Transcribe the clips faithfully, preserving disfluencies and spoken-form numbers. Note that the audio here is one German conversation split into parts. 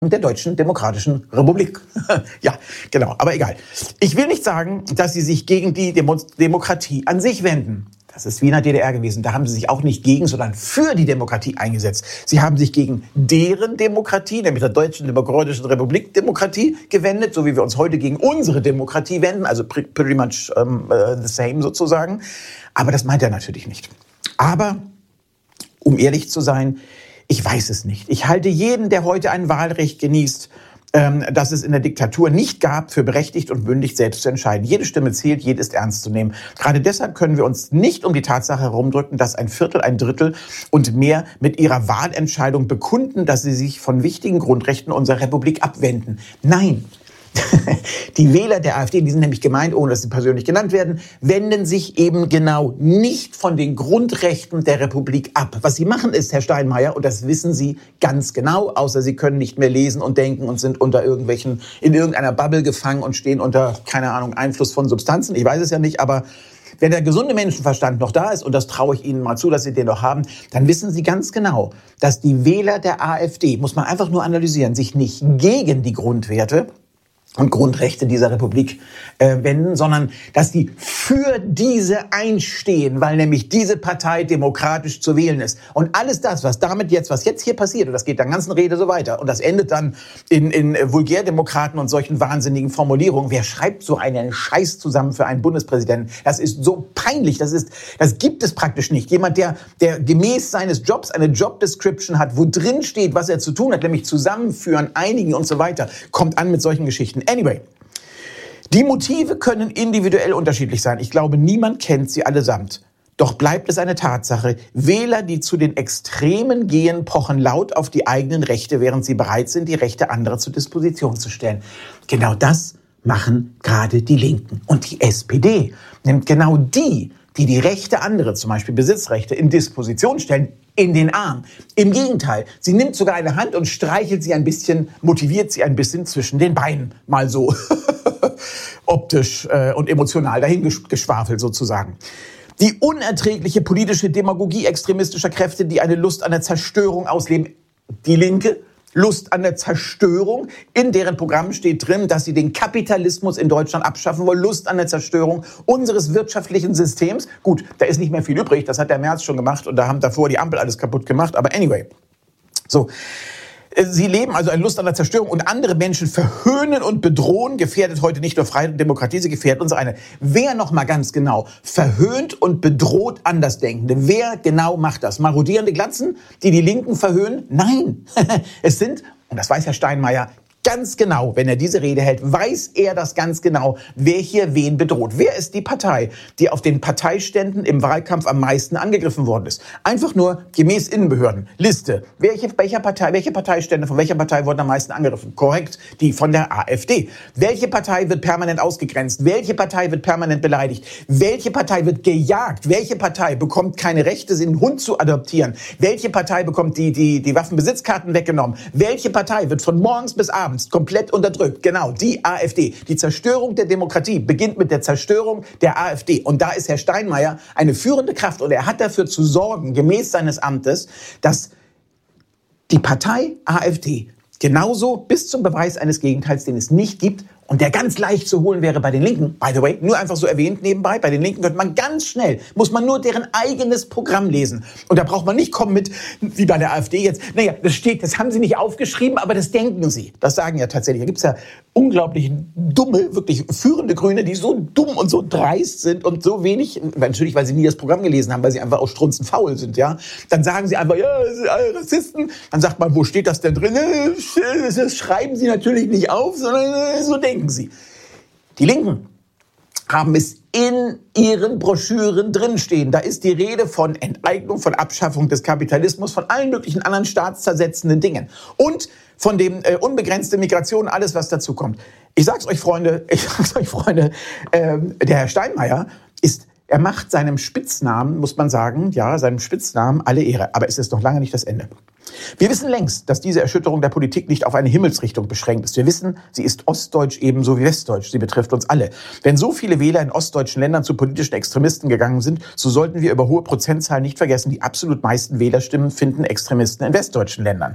der Deutschen Demokratischen Republik. Ja, genau, aber egal. Ich will nicht sagen, dass sie sich gegen die Demo- Demokratie an sich wenden. Das ist wie in der D D R gewesen. Da haben sie sich auch nicht gegen, sondern für die Demokratie eingesetzt. Sie haben sich gegen deren Demokratie, nämlich der Deutschen Demokratischen Republik Demokratie, gewendet, so wie wir uns heute gegen unsere Demokratie wenden, also pretty much um, uh, the same sozusagen. Aber das meint er natürlich nicht. Aber, um ehrlich zu sein, ich weiß es nicht. Ich halte jeden, der heute ein Wahlrecht genießt, ähm, das es in der Diktatur nicht gab, für berechtigt und mündig selbst zu entscheiden. Jede Stimme zählt, jede ist ernst zu nehmen. Gerade deshalb können wir uns nicht um die Tatsache herumdrücken, dass ein Viertel, ein Drittel und mehr mit ihrer Wahlentscheidung bekunden, dass sie sich von wichtigen Grundrechten unserer Republik abwenden. Nein. Die Wähler der AfD, die sind nämlich gemeint, ohne dass sie persönlich genannt werden, wenden sich eben genau nicht von den Grundrechten der Republik ab. Was sie machen ist, Herr Steinmeier, und das wissen Sie ganz genau, außer Sie können nicht mehr lesen und denken und sind unter irgendwelchen, in irgendeiner Bubble gefangen und stehen unter, keine Ahnung, Einfluss von Substanzen. Ich weiß es ja nicht, aber wenn der gesunde Menschenverstand noch da ist, und das traue ich Ihnen mal zu, dass Sie den noch haben, dann wissen Sie ganz genau, dass die Wähler der AfD, muss man einfach nur analysieren, sich nicht gegen die Grundwerte und Grundrechte dieser Republik äh, wenden, sondern dass die für diese einstehen, weil nämlich diese Partei demokratisch zu wählen ist. Und alles das, was damit jetzt, was jetzt hier passiert, und das geht der ganzen Rede so weiter, und das endet dann in, in äh, Vulgärdemokraten und solchen wahnsinnigen Formulierungen. Wer schreibt so einen Scheiß zusammen für einen Bundespräsidenten? Das ist so peinlich, das ist, das gibt es praktisch nicht. Jemand, der, der gemäß seines Jobs eine Job-Description hat, wo drin steht, was er zu tun hat, nämlich zusammenführen, einigen und so weiter, kommt an mit solchen Geschichten. Anyway, die Motive können individuell unterschiedlich sein. Ich glaube, niemand kennt sie allesamt. Doch bleibt es eine Tatsache, Wähler, die zu den Extremen gehen, pochen laut auf die eigenen Rechte, während sie bereit sind, die Rechte anderer zur Disposition zu stellen. Genau das machen gerade die Linken. Und die S P D nimmt genau die, die die Rechte anderer, zum Beispiel Besitzrechte, in Disposition stellen, in den Arm. Im Gegenteil, sie nimmt sogar eine Hand und streichelt sie ein bisschen, motiviert sie ein bisschen zwischen den Beinen. Mal so optisch äh, und emotional dahingeschwafelt sozusagen. Die unerträgliche politische Demagogie extremistischer Kräfte, die eine Lust an der Zerstörung ausleben. Die Linke, Lust an der Zerstörung. In deren Programm steht drin, dass sie den Kapitalismus in Deutschland abschaffen wollen. Lust an der Zerstörung unseres wirtschaftlichen Systems. Gut, da ist nicht mehr viel übrig. Das hat der Merz schon gemacht und da haben davor die Ampel alles kaputt gemacht. Aber anyway, so. Sie leben also eine Lust an der Zerstörung und andere Menschen verhöhnen und bedrohen, gefährdet heute nicht nur Freiheit und Demokratie, sie gefährdet unsere eine. Wer noch mal ganz genau verhöhnt und bedroht Andersdenkende? Wer genau macht das? Marodierende Glatzen, die die Linken verhöhnen? Nein, es sind, und das weiß Herr Steinmeier ganz genau, wenn er diese Rede hält, weiß er das ganz genau, wer hier wen bedroht. Wer ist die Partei, die auf den Parteiständen im Wahlkampf am meisten angegriffen worden ist? Einfach nur gemäß Innenbehörden. Liste. Welche, welcher Partei, welche Parteistände von welcher Partei wurden am meisten angegriffen? Korrekt, die von der AfD. Welche Partei wird permanent ausgegrenzt? Welche Partei wird permanent beleidigt? Welche Partei wird gejagt? Welche Partei bekommt keine Rechte, den Hund zu adoptieren? Welche Partei bekommt die, die, die Waffenbesitzkarten weggenommen? Welche Partei wird von morgens bis abends komplett unterdrückt? Genau, die AfD. Die Zerstörung der Demokratie beginnt mit der Zerstörung der AfD. Und da ist Herr Steinmeier eine führende Kraft und er hat dafür zu sorgen, gemäß seines Amtes, dass die Partei AfD genauso bis zum Beweis eines Gegenteils, den es nicht gibt, und der ganz leicht zu holen wäre bei den Linken, by the way, nur einfach so erwähnt nebenbei, bei den Linken könnte man ganz schnell, muss man nur deren eigenes Programm lesen. Und da braucht man nicht kommen mit, wie bei der AfD jetzt, naja, das steht, das haben sie nicht aufgeschrieben, aber das denken sie. Das sagen ja tatsächlich. Da gibt's ja unglaublich dumme, wirklich führende Grüne, die so dumm und so dreist sind und so wenig, natürlich, weil sie nie das Programm gelesen haben, weil sie einfach auch strunzenfaul sind, ja. Dann sagen sie einfach, ja, das sind alle Rassisten. Dann sagt man, wo steht das denn drin? Das schreiben sie natürlich nicht auf, sondern so denken sie. Die Linken haben es in ihren Broschüren drinstehen. Da ist die Rede von Enteignung, von Abschaffung des Kapitalismus, von allen möglichen anderen staatszersetzenden Dingen und von dem äh, unbegrenzte Migration, alles was dazu kommt. Ich sag's euch, Freunde, ich sag's euch, Freunde, ähm, der Herr Steinmeier ist Er macht seinem Spitznamen, muss man sagen, ja, seinem Spitznamen alle Ehre. Aber es ist noch lange nicht das Ende. Wir wissen längst, dass diese Erschütterung der Politik nicht auf eine Himmelsrichtung beschränkt ist. Wir wissen, sie ist ostdeutsch ebenso wie westdeutsch. Sie betrifft uns alle. Wenn so viele Wähler in ostdeutschen Ländern zu politischen Extremisten gegangen sind, so sollten wir über hohe Prozentzahlen nicht vergessen, die absolut meisten Wählerstimmen finden Extremisten in westdeutschen Ländern.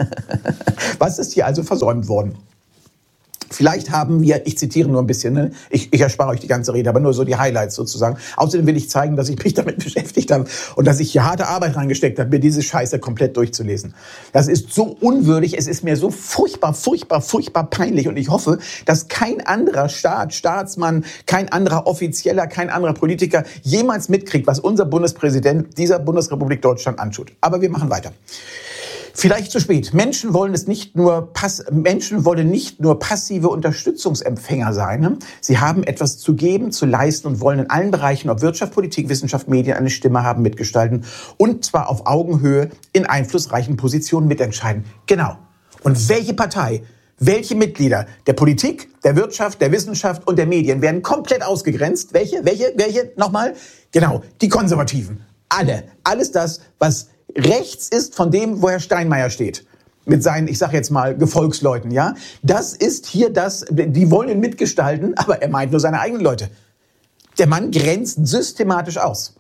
Was ist hier also versäumt worden? Vielleicht haben wir, ich zitiere nur ein bisschen, ne? ich, ich erspare euch die ganze Rede, aber nur so die Highlights sozusagen. Außerdem will ich zeigen, dass ich mich damit beschäftigt habe und dass ich hier harte Arbeit reingesteckt habe, mir diese Scheiße komplett durchzulesen. Das ist so unwürdig, es ist mir so furchtbar, furchtbar, furchtbar peinlich und ich hoffe, dass kein anderer Staat, Staatsmann, kein anderer Offizieller, kein anderer Politiker jemals mitkriegt, was unser Bundespräsident dieser Bundesrepublik Deutschland antut. Aber wir machen weiter. Vielleicht zu spät. Menschen wollen es nicht nur pass- Menschen wollen nicht nur passive Unterstützungsempfänger sein. Ne? Sie haben etwas zu geben, zu leisten und wollen in allen Bereichen, ob Wirtschaft, Politik, Wissenschaft, Medien, eine Stimme haben, mitgestalten und zwar auf Augenhöhe in einflussreichen Positionen mitentscheiden. Genau. Und welche Partei, welche Mitglieder der Politik, der Wirtschaft, der Wissenschaft und der Medien werden komplett ausgegrenzt? Welche? Welche? Welche? Nochmal? Genau. Die Konservativen. Alle. Alles das, was rechts ist von dem, wo Herr Steinmeier steht. Mit seinen, ich sage jetzt mal, Gefolgsleuten, ja. Das ist hier das, die wollen ihn mitgestalten, aber er meint nur seine eigenen Leute. Der Mann grenzt systematisch aus.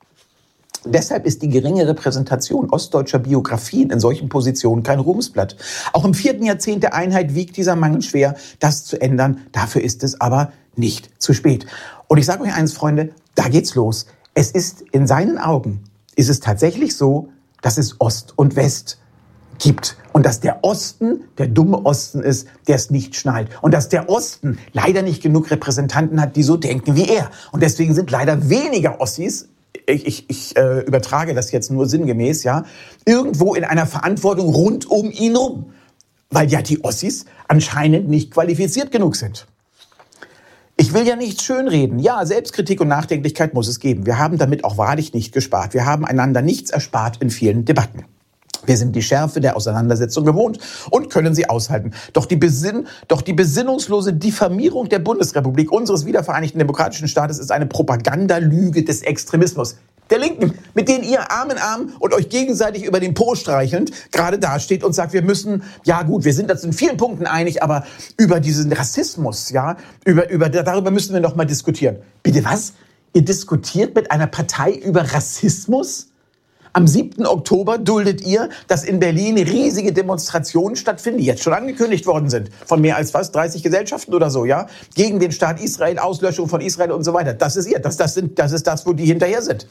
Deshalb ist die geringe Repräsentation ostdeutscher Biografien in solchen Positionen kein Ruhmesblatt. Auch im vierten Jahrzehnt der Einheit wiegt dieser Mangel schwer, das zu ändern. Dafür ist es aber nicht zu spät. Und ich sage euch eins, Freunde, da geht's los. Es ist in seinen Augen, ist es tatsächlich so, dass es Ost und West gibt. Und dass der Osten der dumme Osten ist, der es nicht schnallt. Und dass der Osten leider nicht genug Repräsentanten hat, die so denken wie er. Und deswegen sind leider weniger Ossis, ich, ich, ich äh, übertrage das jetzt nur sinngemäß, ja, irgendwo in einer Verantwortung rund um ihn rum. Weil ja die Ossis anscheinend nicht qualifiziert genug sind. Ich will ja nicht schönreden. Ja, Selbstkritik und Nachdenklichkeit muss es geben. Wir haben damit auch wahrlich nicht gespart. Wir haben einander nichts erspart in vielen Debatten. Wir sind die Schärfe der Auseinandersetzung gewohnt und können sie aushalten. Doch die, Besinn, doch die besinnungslose Diffamierung der Bundesrepublik, unseres wiedervereinigten demokratischen Staates, ist eine Propagandalüge des Extremismus. Der Linken, mit denen ihr Arm in Arm und euch gegenseitig über den Po streichelnd gerade dasteht und sagt, wir müssen, ja gut, wir sind uns in vielen Punkten einig, aber über diesen Rassismus, ja, über, über, darüber müssen wir noch mal diskutieren. Bitte was? Ihr diskutiert mit einer Partei über Rassismus? Am siebten Oktober duldet ihr, dass in Berlin riesige Demonstrationen stattfinden, die jetzt schon angekündigt worden sind, von mehr als fast dreißig Gesellschaften oder so, ja, gegen den Staat Israel, Auslöschung von Israel und so weiter. Das ist ihr, das, das, sind, das ist das, wo die hinterher sind.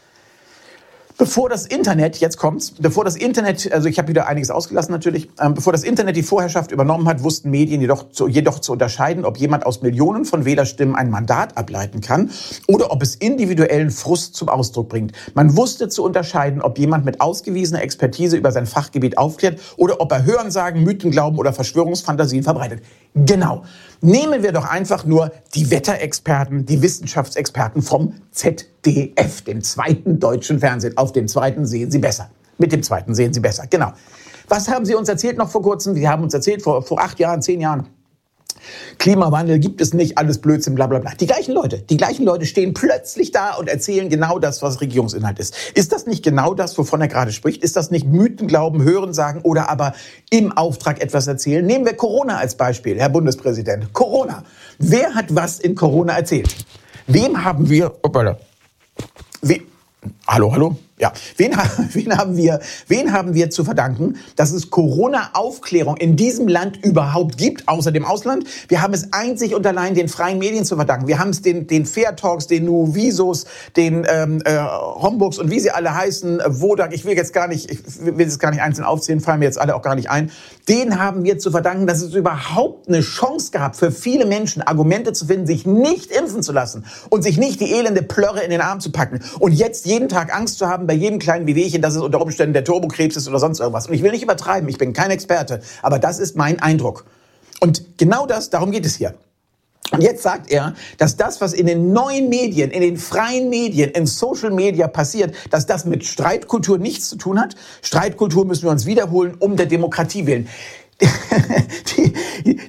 Bevor das Internet, jetzt kommt's, bevor das Internet, also ich habe wieder einiges ausgelassen natürlich, ähm, bevor das Internet die Vorherrschaft übernommen hat, wussten Medien jedoch zu, jedoch zu unterscheiden, ob jemand aus Millionen von Wählerstimmen ein Mandat ableiten kann oder ob es individuellen Frust zum Ausdruck bringt. Man wusste zu unterscheiden, ob jemand mit ausgewiesener Expertise über sein Fachgebiet aufklärt oder ob er Hörensagen, Mythenglauben oder Verschwörungsfantasien verbreitet. Genau. Nehmen wir doch einfach nur die Wetterexperten, die Wissenschaftsexperten vom Z D F, dem zweiten deutschen Fernsehen. Auf dem zweiten sehen Sie besser. Mit dem zweiten sehen Sie besser. Genau. Was haben Sie uns erzählt noch vor kurzem? Sie haben uns erzählt vor, vor acht Jahren, zehn Jahren. Klimawandel gibt es nicht, alles Blödsinn, bla bla bla. Die gleichen Leute, die gleichen Leute stehen plötzlich da und erzählen genau das, was Regierungsinhalt ist. Ist das nicht genau das, wovon er gerade spricht? Ist das nicht Mythenglauben, Hörensagen oder aber im Auftrag etwas erzählen? Nehmen wir Corona als Beispiel, Herr Bundespräsident. Corona. Wer hat was in Corona erzählt? Wem haben wir... Opala. We, hallo, hallo? Ja, wen, wen, haben wir, wen haben wir zu verdanken, dass es Corona-Aufklärung in diesem Land überhaupt gibt, außer dem Ausland? Wir haben es einzig und allein den freien Medien zu verdanken. Wir haben es den, den Fair Talks, den Nuvisos, den ähm, äh, Homburgs und wie sie alle heißen, äh, Wodak, ich will jetzt gar nicht, ich will jetzt gar nicht einzeln aufzählen, fallen mir jetzt alle auch gar nicht ein. Den haben wir zu verdanken, dass es überhaupt eine Chance gab, für viele Menschen Argumente zu finden, sich nicht impfen zu lassen und sich nicht die elende Plörre in den Arm zu packen und jetzt jeden Tag Angst zu haben, bei jedem kleinen Wehwehchen, dass es unter Umständen der Turbokrebs ist oder sonst irgendwas. Und ich will nicht übertreiben, ich bin kein Experte, aber das ist mein Eindruck. Und genau das, darum geht es hier. Und jetzt sagt er, dass das, was in den neuen Medien, in den freien Medien, in Social Media passiert, dass das mit Streitkultur nichts zu tun hat. Streitkultur müssen wir uns wiederholen, um der Demokratie willen. Die,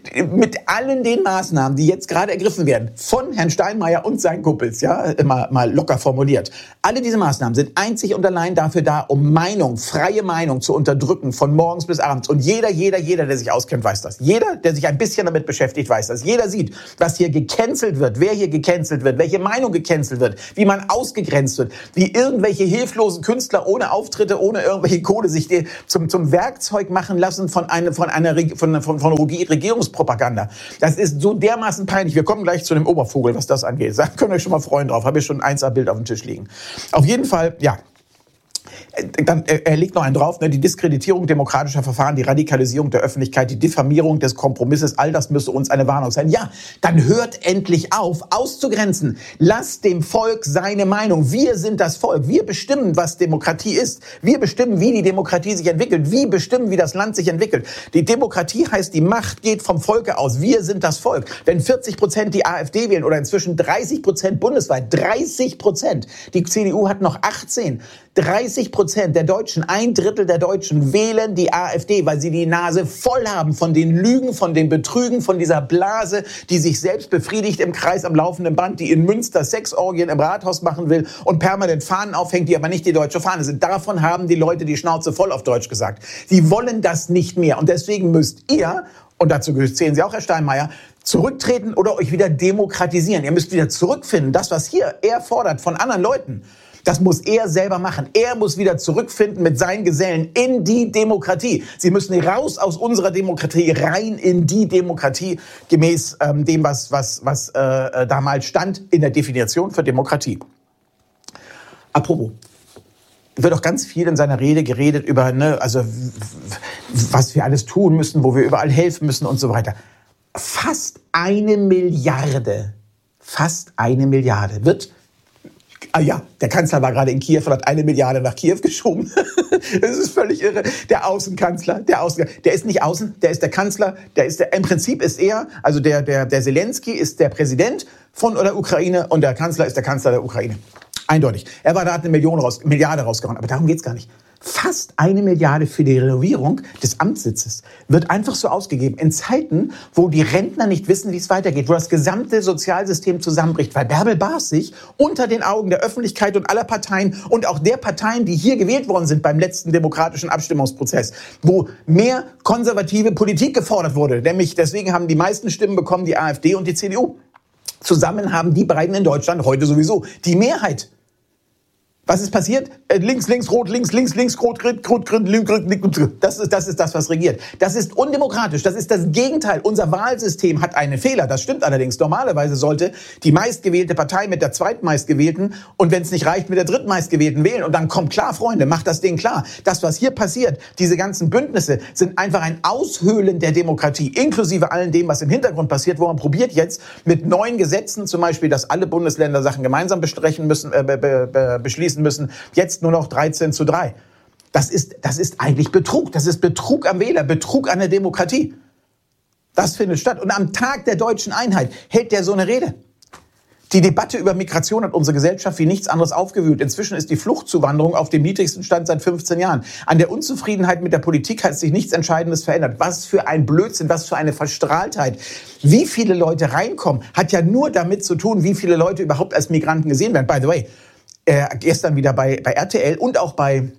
mit allen den Maßnahmen, die jetzt gerade ergriffen werden, von Herrn Steinmeier und seinen Kumpels, ja, mal, mal locker formuliert, alle diese Maßnahmen sind einzig und allein dafür da, um Meinung, freie Meinung zu unterdrücken, von morgens bis abends. Und jeder, jeder, jeder, der sich auskennt, weiß das. Jeder, der sich ein bisschen damit beschäftigt, weiß das. Jeder sieht, was hier gecancelt wird, wer hier gecancelt wird, welche Meinung gecancelt wird, wie man ausgegrenzt wird, wie irgendwelche hilflosen Künstler ohne Auftritte, ohne irgendwelche Kohle sich zum, zum Werkzeug machen lassen von einer, von einer, von, von, von Regierungspropaganda. Das ist so dermaßen peinlich. Wir kommen gleich zu dem Obervogel, was das angeht. Da könnt ihr euch schon mal freuen drauf. Habe ich schon ein eins A-Bild auf dem Tisch liegen. Auf jeden Fall, ja. Dann, er legt noch einen drauf, ne, die Diskreditierung demokratischer Verfahren, die Radikalisierung der Öffentlichkeit, die Diffamierung des Kompromisses, all das müsse uns eine Warnung sein. Ja, dann hört endlich auf, auszugrenzen. Lasst dem Volk seine Meinung. Wir sind das Volk. Wir bestimmen, was Demokratie ist. Wir bestimmen, wie die Demokratie sich entwickelt. Wir bestimmen, wie das Land sich entwickelt. Die Demokratie heißt, die Macht geht vom Volke aus. Wir sind das Volk. Wenn vierzig Prozent die AfD wählen oder inzwischen dreißig Prozent bundesweit, dreißig Prozent, die C D U hat noch achtzehn, dreißig Prozent der Deutschen, ein Drittel der Deutschen wählen die AfD, weil sie die Nase voll haben von den Lügen, von den Betrügen, von dieser Blase, die sich selbst befriedigt im Kreis am laufenden Band, die in Münster Sexorgien im Rathaus machen will und permanent Fahnen aufhängt, die aber nicht die deutsche Fahne sind. Davon haben die Leute die Schnauze voll, auf Deutsch gesagt. Sie wollen das nicht mehr und deswegen müsst ihr, und dazu zählen Sie auch, Herr Steinmeier, zurücktreten oder euch wieder demokratisieren. Ihr müsst wieder zurückfinden. Das, was hier er fordert von anderen Leuten, das muss er selber machen. Er muss wieder zurückfinden mit seinen Gesellen in die Demokratie. Sie müssen raus aus unserer Demokratie, rein in die Demokratie, gemäß ähm, dem, was, was, was äh, damals stand in der Definition für Demokratie. Apropos, wird auch ganz viel in seiner Rede geredet über, ne, also was wir alles tun müssen, wo wir überall helfen müssen und so weiter. Fast eine Milliarde, fast eine Milliarde wird. Ah ja, der Kanzler war gerade in Kiew und hat eine Milliarde nach Kiew geschoben. Das ist völlig irre. Der Außenkanzler, der Außen, der ist nicht außen, der ist der Kanzler, der ist der, im Prinzip ist er, also der, der, der Zelensky ist der Präsident von der Ukraine und der Kanzler ist der Kanzler der Ukraine. Eindeutig. Er war da, hat eine Million raus, Milliarde rausgehauen, aber darum geht's gar nicht. Fast eine Milliarde für die Renovierung des Amtssitzes wird einfach so ausgegeben in Zeiten, wo die Rentner nicht wissen, wie es weitergeht, wo das gesamte Sozialsystem zusammenbricht, weil Bärbel Baas sich unter den Augen der Öffentlichkeit und aller Parteien und auch der Parteien, die hier gewählt worden sind beim letzten demokratischen Abstimmungsprozess, wo mehr konservative Politik gefordert wurde, nämlich deswegen haben die meisten Stimmen bekommen die AfD und die C D U. Zusammen haben die beiden in Deutschland heute sowieso die Mehrheit. Was ist passiert? Links, links, rot, links, links, links, rot, rot, rot, rot, links, links. Das ist, das ist das, was regiert. Das ist undemokratisch. Das ist das Gegenteil. Unser Wahlsystem hat einen Fehler. Das stimmt allerdings. Normalerweise sollte die meistgewählte Partei mit der zweitmeistgewählten und wenn es nicht reicht, mit der drittmeistgewählten wählen. Und dann kommt klar, Freunde, macht das Ding klar. Das, was hier passiert, diese ganzen Bündnisse, sind einfach ein Aushöhlen der Demokratie, inklusive allem dem, was im Hintergrund passiert, wo man probiert jetzt mit neuen Gesetzen, zum Beispiel, dass alle Bundesländer Sachen gemeinsam besprechen müssen, äh, be, be, beschließen müssen, jetzt nur noch dreizehn zu drei. Das ist, das ist eigentlich Betrug. Das ist Betrug am Wähler, Betrug an der Demokratie. Das findet statt. Und am Tag der deutschen Einheit hält der so eine Rede. Die Debatte über Migration hat unsere Gesellschaft wie nichts anderes aufgewühlt. Inzwischen ist die Fluchtzuwanderung auf dem niedrigsten Stand seit fünfzehn Jahren. An der Unzufriedenheit mit der Politik hat sich nichts Entscheidendes verändert. Was für ein Blödsinn, was für eine Verstrahltheit. Wie viele Leute reinkommen, hat ja nur damit zu tun, wie viele Leute überhaupt als Migranten gesehen werden. By the way, Äh, gestern wieder bei, bei R T L und auch bei,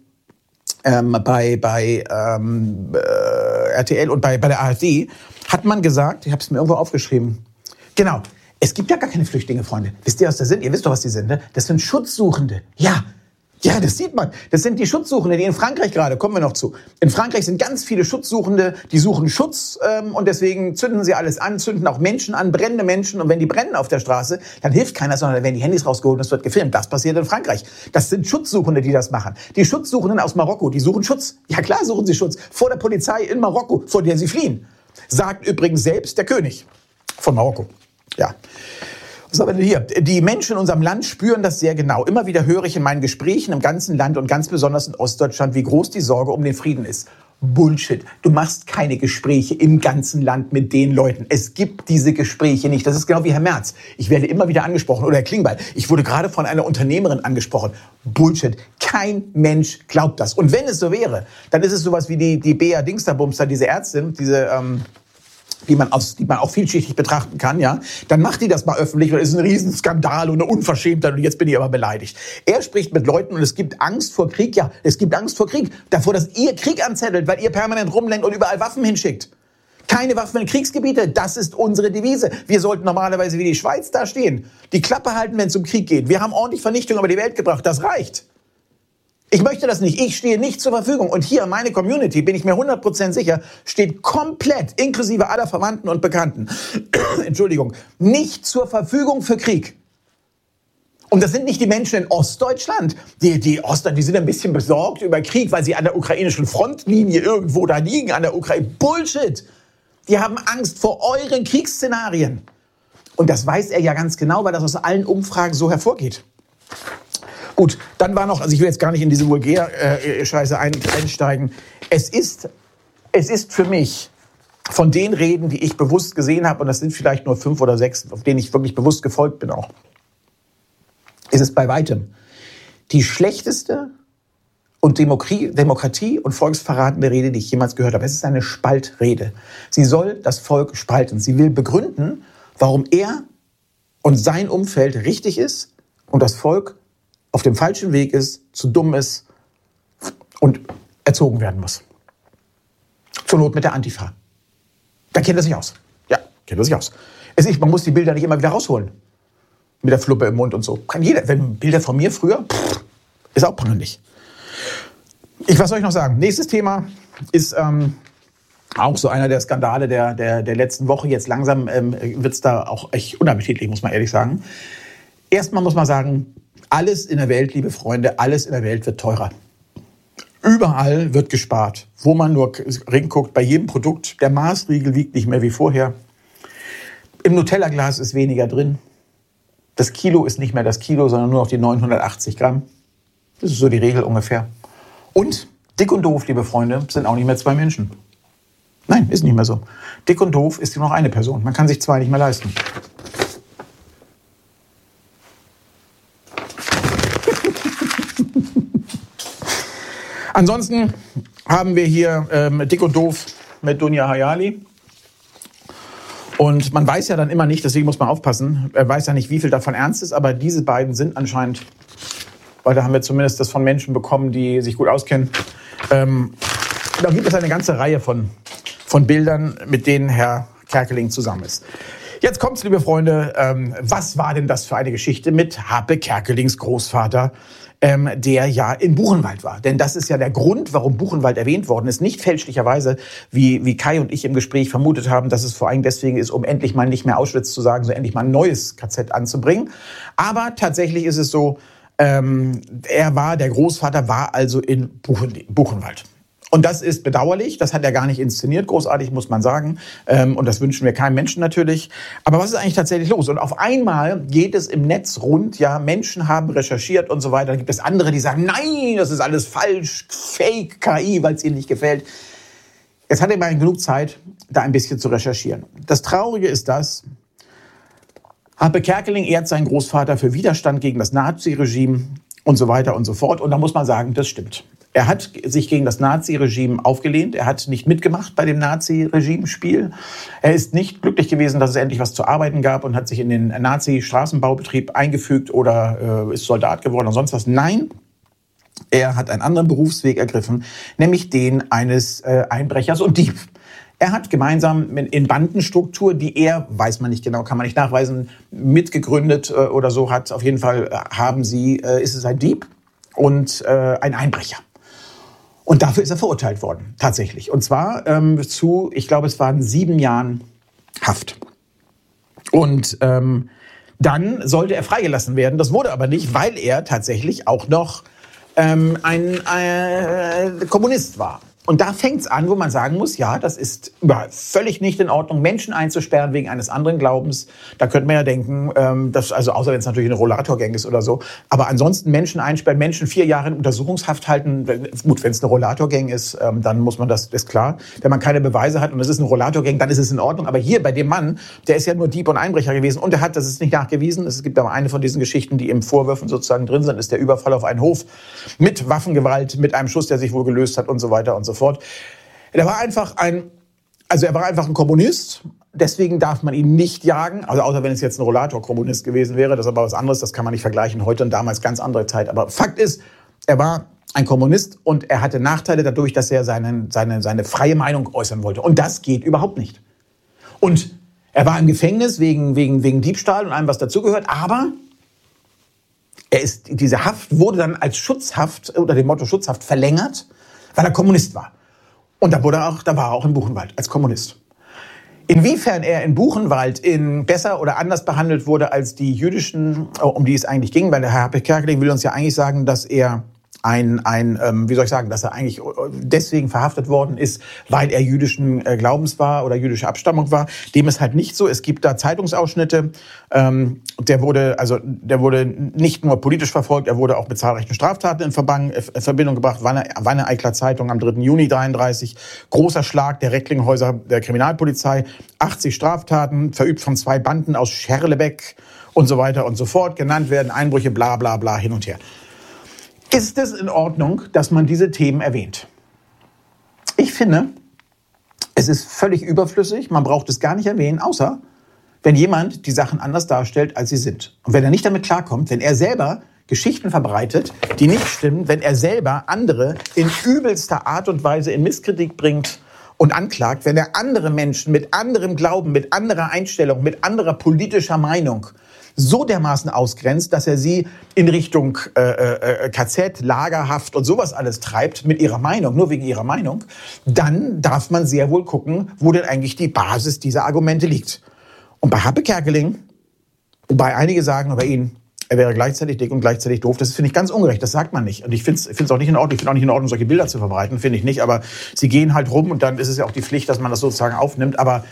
ähm, bei, bei ähm, äh, R T L und bei, bei der AfD hat man gesagt, ich habe es mir irgendwo aufgeschrieben, genau, es gibt ja gar keine Flüchtlinge, Freunde. Wisst ihr, was das sind? Ihr wisst doch, was die sind, ne? Das sind Schutzsuchende. Ja, ja, das sieht man. Das sind die Schutzsuchenden, die in Frankreich gerade, kommen wir noch zu. In Frankreich sind ganz viele Schutzsuchende, die suchen Schutz ähm, und deswegen zünden sie alles an, zünden auch Menschen an, brennende Menschen. Und wenn die brennen auf der Straße, dann hilft keiner, sondern dann werden die Handys rausgeholt und es wird gefilmt. Das passiert in Frankreich. Das sind Schutzsuchende, die das machen. Die Schutzsuchenden aus Marokko, die suchen Schutz. Ja klar suchen sie Schutz. Vor der Polizei in Marokko, vor der sie fliehen. Sagt übrigens selbst der König von Marokko. Ja. Was haben wir denn hier? Die Menschen in unserem Land spüren das sehr genau. Immer wieder höre ich in meinen Gesprächen im ganzen Land und ganz besonders in Ostdeutschland, wie groß die Sorge um den Frieden ist. Bullshit. Du machst keine Gespräche im ganzen Land mit den Leuten. Es gibt diese Gespräche nicht. Das ist genau wie Herr Merz. Ich werde immer wieder angesprochen. Oder Herr Klingbeil. Ich wurde gerade von einer Unternehmerin angesprochen. Bullshit. Kein Mensch glaubt das. Und wenn es so wäre, dann ist es sowas wie die, die Bea Dingsterbumster, diese Ärztin, diese, ähm, die man, aus, die man auch vielschichtig betrachten kann, ja, dann macht die das mal öffentlich und es ist ein Riesenskandal und eine Unverschämtheit und jetzt bin ich aber beleidigt. Er spricht mit Leuten und es gibt Angst vor Krieg, ja, es gibt Angst vor Krieg, davor, dass ihr Krieg anzettelt, weil ihr permanent rumlenkt und überall Waffen hinschickt. Keine Waffen in Kriegsgebiete, das ist unsere Devise. Wir sollten normalerweise wie die Schweiz da stehen, die Klappe halten, wenn es um Krieg geht. Wir haben ordentlich Vernichtung über die Welt gebracht, das reicht. Ich möchte das nicht. Ich stehe nicht zur Verfügung. Und hier, meine Community, bin ich mir hundert Prozent sicher, steht komplett, inklusive aller Verwandten und Bekannten, Entschuldigung, nicht zur Verfügung für Krieg. Und das sind nicht die Menschen in Ostdeutschland. Die, die Ostdeutschen, die sind ein bisschen besorgt über Krieg, weil sie an der ukrainischen Frontlinie irgendwo da liegen, an der Ukraine. Bullshit! Die haben Angst vor euren Kriegsszenarien. Und das weiß er ja ganz genau, weil das aus allen Umfragen so hervorgeht. Gut, dann war noch, also ich will jetzt gar nicht in diese Vulgär-Scheiße einsteigen. Es ist, es ist für mich von den Reden, die ich bewusst gesehen habe, und das sind vielleicht nur fünf oder sechs, auf denen ich wirklich bewusst gefolgt bin auch, ist es bei weitem die schlechteste und Demokratie, Demokratie und volksverratende Rede, die ich jemals gehört habe. Es ist eine Spaltrede. Sie soll das Volk spalten. Sie will begründen, warum er und sein Umfeld richtig ist und das Volk auf dem falschen Weg ist, zu dumm ist und erzogen werden muss. Zur Not mit der Antifa. Da kennt er sich aus. Ja, kennt er sich aus. Es ist, man muss die Bilder nicht immer wieder rausholen. Mit der Fluppe im Mund und so. Kann jeder. Wenn Bilder von mir früher, pff, ist auch peinlich. Ich, was soll ich noch sagen? Nächstes Thema ist ähm, auch so einer der Skandale der, der, der letzten Woche. Jetzt langsam ähm, wird es da auch echt unappetitlich, muss man ehrlich sagen. Erstmal muss man sagen, alles in der Welt, liebe Freunde, alles in der Welt wird teurer. Überall wird gespart. Wo man nur hinguckt, bei jedem Produkt. Der Maßriegel wiegt nicht mehr wie vorher. Im Nutella-Glas ist weniger drin. Das Kilo ist nicht mehr das Kilo, sondern nur noch die neunhundertachtzig Gramm. Das ist so die Regel ungefähr. Und dick und doof, liebe Freunde, sind auch nicht mehr zwei Menschen. Nein, ist nicht mehr so. Dick und doof ist nur noch eine Person. Man kann sich zwei nicht mehr leisten. Ansonsten haben wir hier ähm, Dick und Doof mit Dunja Hayali. Und man weiß ja dann immer nicht, deswegen muss man aufpassen, er weiß ja nicht, wie viel davon ernst ist, aber diese beiden sind anscheinend, weil da haben wir zumindest das von Menschen bekommen, die sich gut auskennen. Ähm, da gibt es eine ganze Reihe von, von Bildern, mit denen Herr Kerkeling zusammen ist. Jetzt kommt's, liebe Freunde, ähm, was war denn das für eine Geschichte mit Harpe Kerkelings Großvater, ähm, der ja in Buchenwald war? Denn das ist ja der Grund, warum Buchenwald erwähnt worden ist. Nicht fälschlicherweise, wie, wie Kai und ich im Gespräch vermutet haben, dass es vor allem deswegen ist, um endlich mal nicht mehr Auschwitz zu sagen, so endlich mal ein neues K Z anzubringen. Aber tatsächlich ist es so, ähm, er war, der Großvater war also in Buchen, Buchenwald. Und das ist bedauerlich, das hat er gar nicht inszeniert, großartig, muss man sagen. Ähm, und das wünschen wir keinem Menschen natürlich. Aber was ist eigentlich tatsächlich los? Und auf einmal geht es im Netz rund, ja, Menschen haben recherchiert und so weiter. Dann gibt es andere, die sagen, nein, das ist alles falsch, Fake, K I, weil es ihnen nicht gefällt. Jetzt hat er mal genug Zeit, da ein bisschen zu recherchieren. Das Traurige ist das, Harpe Kerkeling ehrt seinen Großvater für Widerstand gegen das Naziregime und so weiter und so fort. Und da muss man sagen, das stimmt. Er hat sich gegen das Nazi-Regime aufgelehnt. Er hat nicht mitgemacht bei dem Nazi-Regime-Spiel. Er ist nicht glücklich gewesen, dass es endlich was zu arbeiten gab und hat sich in den Nazi-Straßenbaubetrieb eingefügt oder äh, ist Soldat geworden oder sonst was. Nein, er hat einen anderen Berufsweg ergriffen, nämlich den eines äh, Einbrechers und Dieb. Er hat gemeinsam in Bandenstruktur, die er, weiß man nicht genau, kann man nicht nachweisen, mitgegründet äh, oder so hat. Auf jeden Fall haben sie, äh, ist es ein Dieb und äh, ein Einbrecher. Und dafür ist er verurteilt worden, tatsächlich. Und zwar ähm, zu, ich glaube, es waren sieben Jahren Haft. Und ähm, dann sollte er freigelassen werden. Das wurde aber nicht, weil er tatsächlich auch noch ähm, ein äh, Kommunist war. Und da fängt's an, wo man sagen muss, ja, das ist völlig nicht in Ordnung, Menschen einzusperren wegen eines anderen Glaubens. Da könnte man ja denken, ähm, dass, also außer wenn es natürlich eine Rollatorgang ist oder so, aber ansonsten Menschen einsperren, Menschen vier Jahre in Untersuchungshaft halten. Gut, wenn es eine Rollatorgang ist, ähm, dann muss man das, ist klar. Wenn man keine Beweise hat und es ist eine Rollatorgang, dann ist es in Ordnung. Aber hier bei dem Mann, der ist ja nur Dieb und Einbrecher gewesen und er hat, das ist nicht nachgewiesen, es gibt aber eine von diesen Geschichten, die im Vorwürfen sozusagen drin sind, ist der Überfall auf einen Hof mit Waffengewalt, mit einem Schuss, der sich wohl gelöst hat und so weiter und so fort. Da war einfach ein, also er war einfach ein Kommunist. Deswegen darf man ihn nicht jagen, also außer wenn es jetzt ein Rollator-Kommunist gewesen wäre. Das ist aber was anderes, das kann man nicht vergleichen. Heute und damals ganz andere Zeit. Aber Fakt ist, er war ein Kommunist und er hatte Nachteile dadurch, dass er seinen, seine, seine freie Meinung äußern wollte. Und das geht überhaupt nicht. Und er war im Gefängnis wegen, wegen, wegen Diebstahl und allem, was dazugehört. Aber er ist, diese Haft wurde dann als Schutzhaft, unter dem Motto Schutzhaft verlängert, weil er Kommunist war. Und da, wurde er auch, da war er auch in Buchenwald als Kommunist. Inwiefern er in Buchenwald in besser oder anders behandelt wurde als die jüdischen, um die es eigentlich ging, weil der Herr Kerkeling will uns ja eigentlich sagen, dass er ein, ein ähm, wie soll ich sagen, dass er eigentlich deswegen verhaftet worden ist, weil er jüdischen äh, Glaubens war oder jüdische Abstammung war. Dem ist halt nicht so. Es gibt da Zeitungsausschnitte. Ähm, der wurde, also der wurde nicht nur politisch verfolgt, er wurde auch mit zahlreichen Straftaten in Verbang, äh, Verbindung gebracht. Wanne-Eicler Zeitung am dritten Juni dreiunddreißig. Großer Schlag der Recklinghäuser der Kriminalpolizei. achtzig Straftaten, verübt von zwei Banden aus Scherlebeck und so weiter und so fort. Genannt werden Einbrüche, bla bla bla, hin und her. Ist es in Ordnung, dass man diese Themen erwähnt? Ich finde, es ist völlig überflüssig. Man braucht es gar nicht erwähnen, außer wenn jemand die Sachen anders darstellt, als sie sind. Und wenn er nicht damit klarkommt, wenn er selber Geschichten verbreitet, die nicht stimmen, wenn er selber andere in übelster Art und Weise in Misskredit bringt und anklagt, wenn er andere Menschen mit anderem Glauben, mit anderer Einstellung, mit anderer politischer Meinung so dermaßen ausgrenzt, dass er sie in Richtung äh, äh, K Z, Lagerhaft und sowas alles treibt mit ihrer Meinung, nur wegen ihrer Meinung, dann darf man sehr wohl gucken, wo denn eigentlich die Basis dieser Argumente liegt. Und bei Happe Kerkeling, wobei einige sagen über ihn, er wäre gleichzeitig dick und gleichzeitig doof, das finde ich ganz ungerecht, das sagt man nicht. Und ich finde es auch nicht in Ordnung, ich finde auch nicht in Ordnung, solche Bilder zu verbreiten, finde ich nicht, aber sie gehen halt rum und dann ist es ja auch die Pflicht, dass man das sozusagen aufnimmt. Aber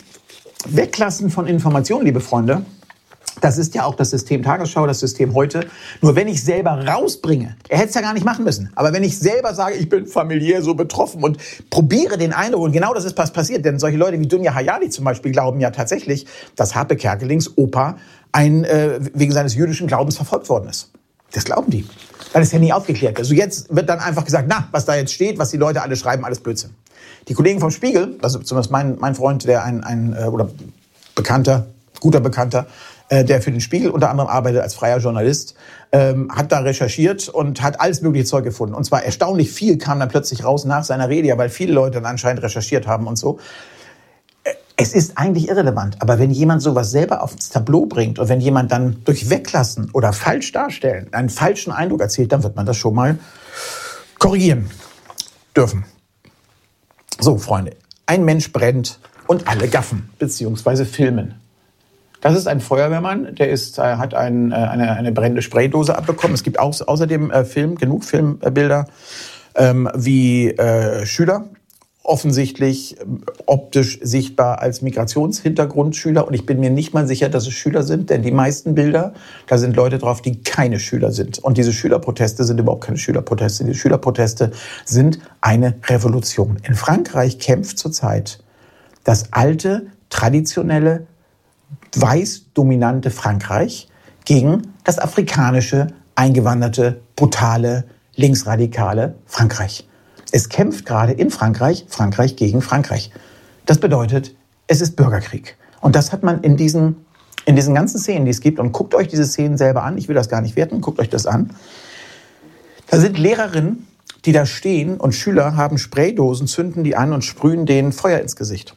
weglassen von Informationen, liebe Freunde, das ist ja auch das System Tagesschau, das System Heute. Nur wenn ich selber rausbringe, er hätte es ja gar nicht machen müssen, aber wenn ich selber sage, ich bin familiär so betroffen und probiere den Eindruck, und genau das ist passiert, denn solche Leute wie Dunja Hayali zum Beispiel glauben ja tatsächlich, dass Happe Kerkelings Opa ein, äh, wegen seines jüdischen Glaubens verfolgt worden ist. Das glauben die, weil es ja nie aufgeklärt wird. Also jetzt wird dann einfach gesagt, na, was da jetzt steht, was die Leute alle schreiben, alles Blödsinn. Die Kollegen vom Spiegel, also zumindest mein, mein Freund, der ein, ein äh, oder Bekannter, guter Bekannter, der für den Spiegel unter anderem arbeitet als freier Journalist, ähm, hat da recherchiert und hat alles mögliche Zeug gefunden. Und zwar erstaunlich viel kam dann plötzlich raus nach seiner Rede, ja, weil viele Leute dann anscheinend recherchiert haben und so. Es ist eigentlich irrelevant, aber wenn jemand sowas selber aufs Tableau bringt und wenn jemand dann durch Weglassen oder falsch darstellen einen falschen Eindruck erzielt, dann wird man das schon mal korrigieren dürfen. So, Freunde, ein Mensch brennt und alle gaffen bzw. filmen. Das ist ein Feuerwehrmann, der ist, äh, hat ein, äh, eine, eine brennende Spraydose abbekommen. Es gibt auch außerdem äh, Film, genug Filmbilder, ähm, wie äh, Schüler, offensichtlich äh, optisch sichtbar als Migrationshintergrundschüler. Und ich bin mir nicht mal sicher, dass es Schüler sind, denn die meisten Bilder, da sind Leute drauf, die keine Schüler sind. Und diese Schülerproteste sind überhaupt keine Schülerproteste. Die Schülerproteste sind eine Revolution. In Frankreich kämpft zurzeit das alte, traditionelle, weiß-dominante Frankreich gegen das afrikanische, eingewanderte, brutale, linksradikale Frankreich. Es kämpft gerade in Frankreich, Frankreich gegen Frankreich. Das bedeutet, es ist Bürgerkrieg. Und das hat man in diesen, in diesen ganzen Szenen, die es gibt, und guckt euch diese Szenen selber an, ich will das gar nicht werten, guckt euch das an. Da sind Lehrerinnen, die da stehen und Schüler haben Spraydosen, zünden die an und sprühen denen Feuer ins Gesicht.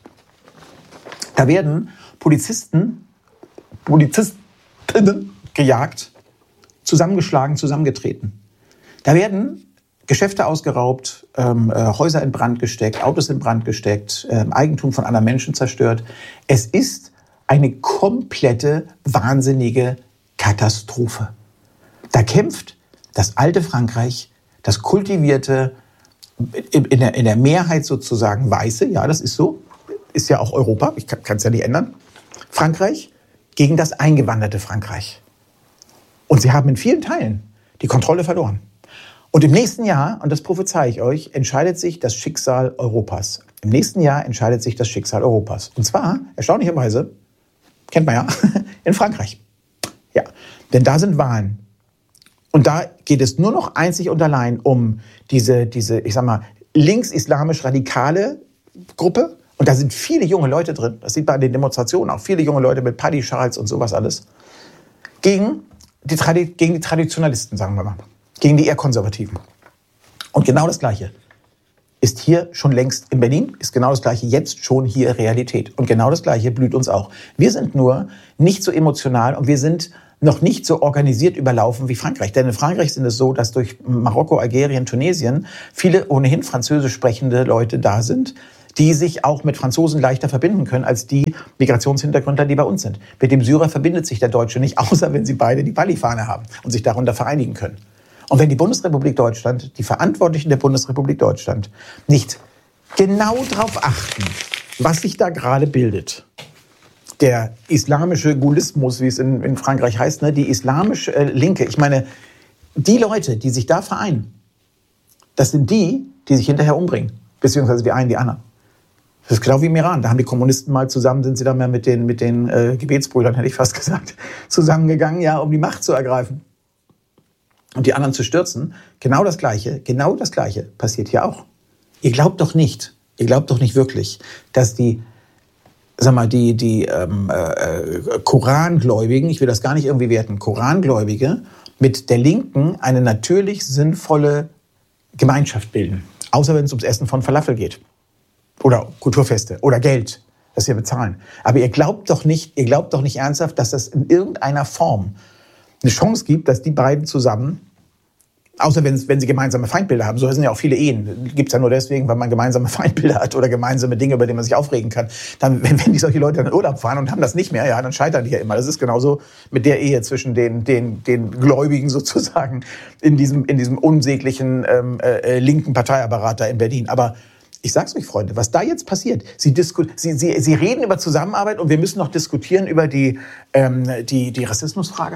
Da werden Polizisten, Polizistinnen gejagt, zusammengeschlagen, zusammengetreten. Da werden Geschäfte ausgeraubt, ähm, äh, Häuser in Brand gesteckt, Autos in Brand gesteckt, äh, Eigentum von anderen Menschen zerstört. Es ist eine komplette, wahnsinnige Katastrophe. Da kämpft das alte Frankreich, das kultivierte, in der, in der Mehrheit sozusagen Weiße, ja, das ist so, ist ja auch Europa, ich kann es ja nicht ändern, Frankreich gegen das eingewanderte Frankreich. Und sie haben in vielen Teilen die Kontrolle verloren. Und im nächsten Jahr, und das prophezei ich euch, entscheidet sich das Schicksal Europas. Im nächsten Jahr entscheidet sich das Schicksal Europas. Und zwar, erstaunlicherweise, kennt man ja, in Frankreich. Ja, denn da sind Wahlen. Und da geht es nur noch einzig und allein um diese, diese, ich sag mal, links-islamisch radikale Gruppe. Und da sind viele junge Leute drin, das sieht man an den Demonstrationen auch, viele junge Leute mit Paddy-Schals und sowas alles, gegen die, Tradi- gegen die Traditionalisten, sagen wir mal, gegen die eher Konservativen. Und genau das Gleiche ist hier schon längst in Berlin, ist genau das Gleiche jetzt schon hier Realität. Und genau das Gleiche blüht uns auch. Wir sind nur nicht so emotional und wir sind noch nicht so organisiert überlaufen wie Frankreich. Denn in Frankreich sind es so, dass durch Marokko, Algerien, Tunesien viele ohnehin französisch sprechende Leute da sind, die sich auch mit Franzosen leichter verbinden können als die Migrationshintergründler, die bei uns sind. Mit dem Syrer verbindet sich der Deutsche nicht, außer wenn sie beide die Bali-Fahne haben und sich darunter vereinigen können. Und wenn die Bundesrepublik Deutschland, die Verantwortlichen der Bundesrepublik Deutschland, nicht genau darauf achten, was sich da gerade bildet, der islamische Gulismus, wie es in, in Frankreich heißt, ne, die islamische äh, Linke, ich meine, die Leute, die sich da vereinen, das sind die, die sich hinterher umbringen, beziehungsweise die einen, die anderen. Das ist genau wie im Iran. Da haben die Kommunisten mal zusammen, sind sie dann mal mit den, mit den äh, Gebetsbrüdern, hätte ich fast gesagt, zusammengegangen, ja, um die Macht zu ergreifen und die anderen zu stürzen. Genau das Gleiche, genau das Gleiche passiert hier auch. Ihr glaubt doch nicht, ihr glaubt doch nicht wirklich, dass die, sag mal, die, die ähm, äh, Korangläubigen, ich will das gar nicht irgendwie werten, Korangläubige mit der Linken eine natürlich sinnvolle Gemeinschaft bilden. Außer wenn es ums Essen von Falafel geht. Oder Kulturfeste oder Geld, das wir bezahlen. Aber ihr glaubt doch nicht, ihr glaubt doch nicht ernsthaft, dass das in irgendeiner Form eine Chance gibt, dass die beiden zusammen, außer wenn, wenn sie gemeinsame Feindbilder haben, so sind ja auch viele Ehen, gibt es ja nur deswegen, weil man gemeinsame Feindbilder hat oder gemeinsame Dinge, über die man sich aufregen kann. Dann, wenn, wenn die solche Leute in den Urlaub fahren und haben das nicht mehr, ja, dann scheitern die ja immer. Das ist genauso mit der Ehe zwischen den, den, den Gläubigen sozusagen in diesem, in diesem unsäglichen ähm, äh, linken Parteiapparat da in Berlin. Aber ich sag's euch, Freunde, was da jetzt passiert, Sie, disku- Sie, Sie, Sie reden über Zusammenarbeit und wir müssen noch diskutieren über die, ähm, die, die Rassismusfrage.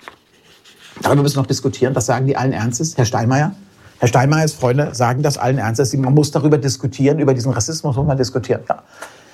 Darüber müssen wir noch diskutieren. Das sagen die allen Ernstes. Herr Steinmeier, Herr Steinmeiers Freunde sagen das allen Ernstes. Man muss darüber diskutieren, über diesen Rassismus muss man diskutieren. Ja.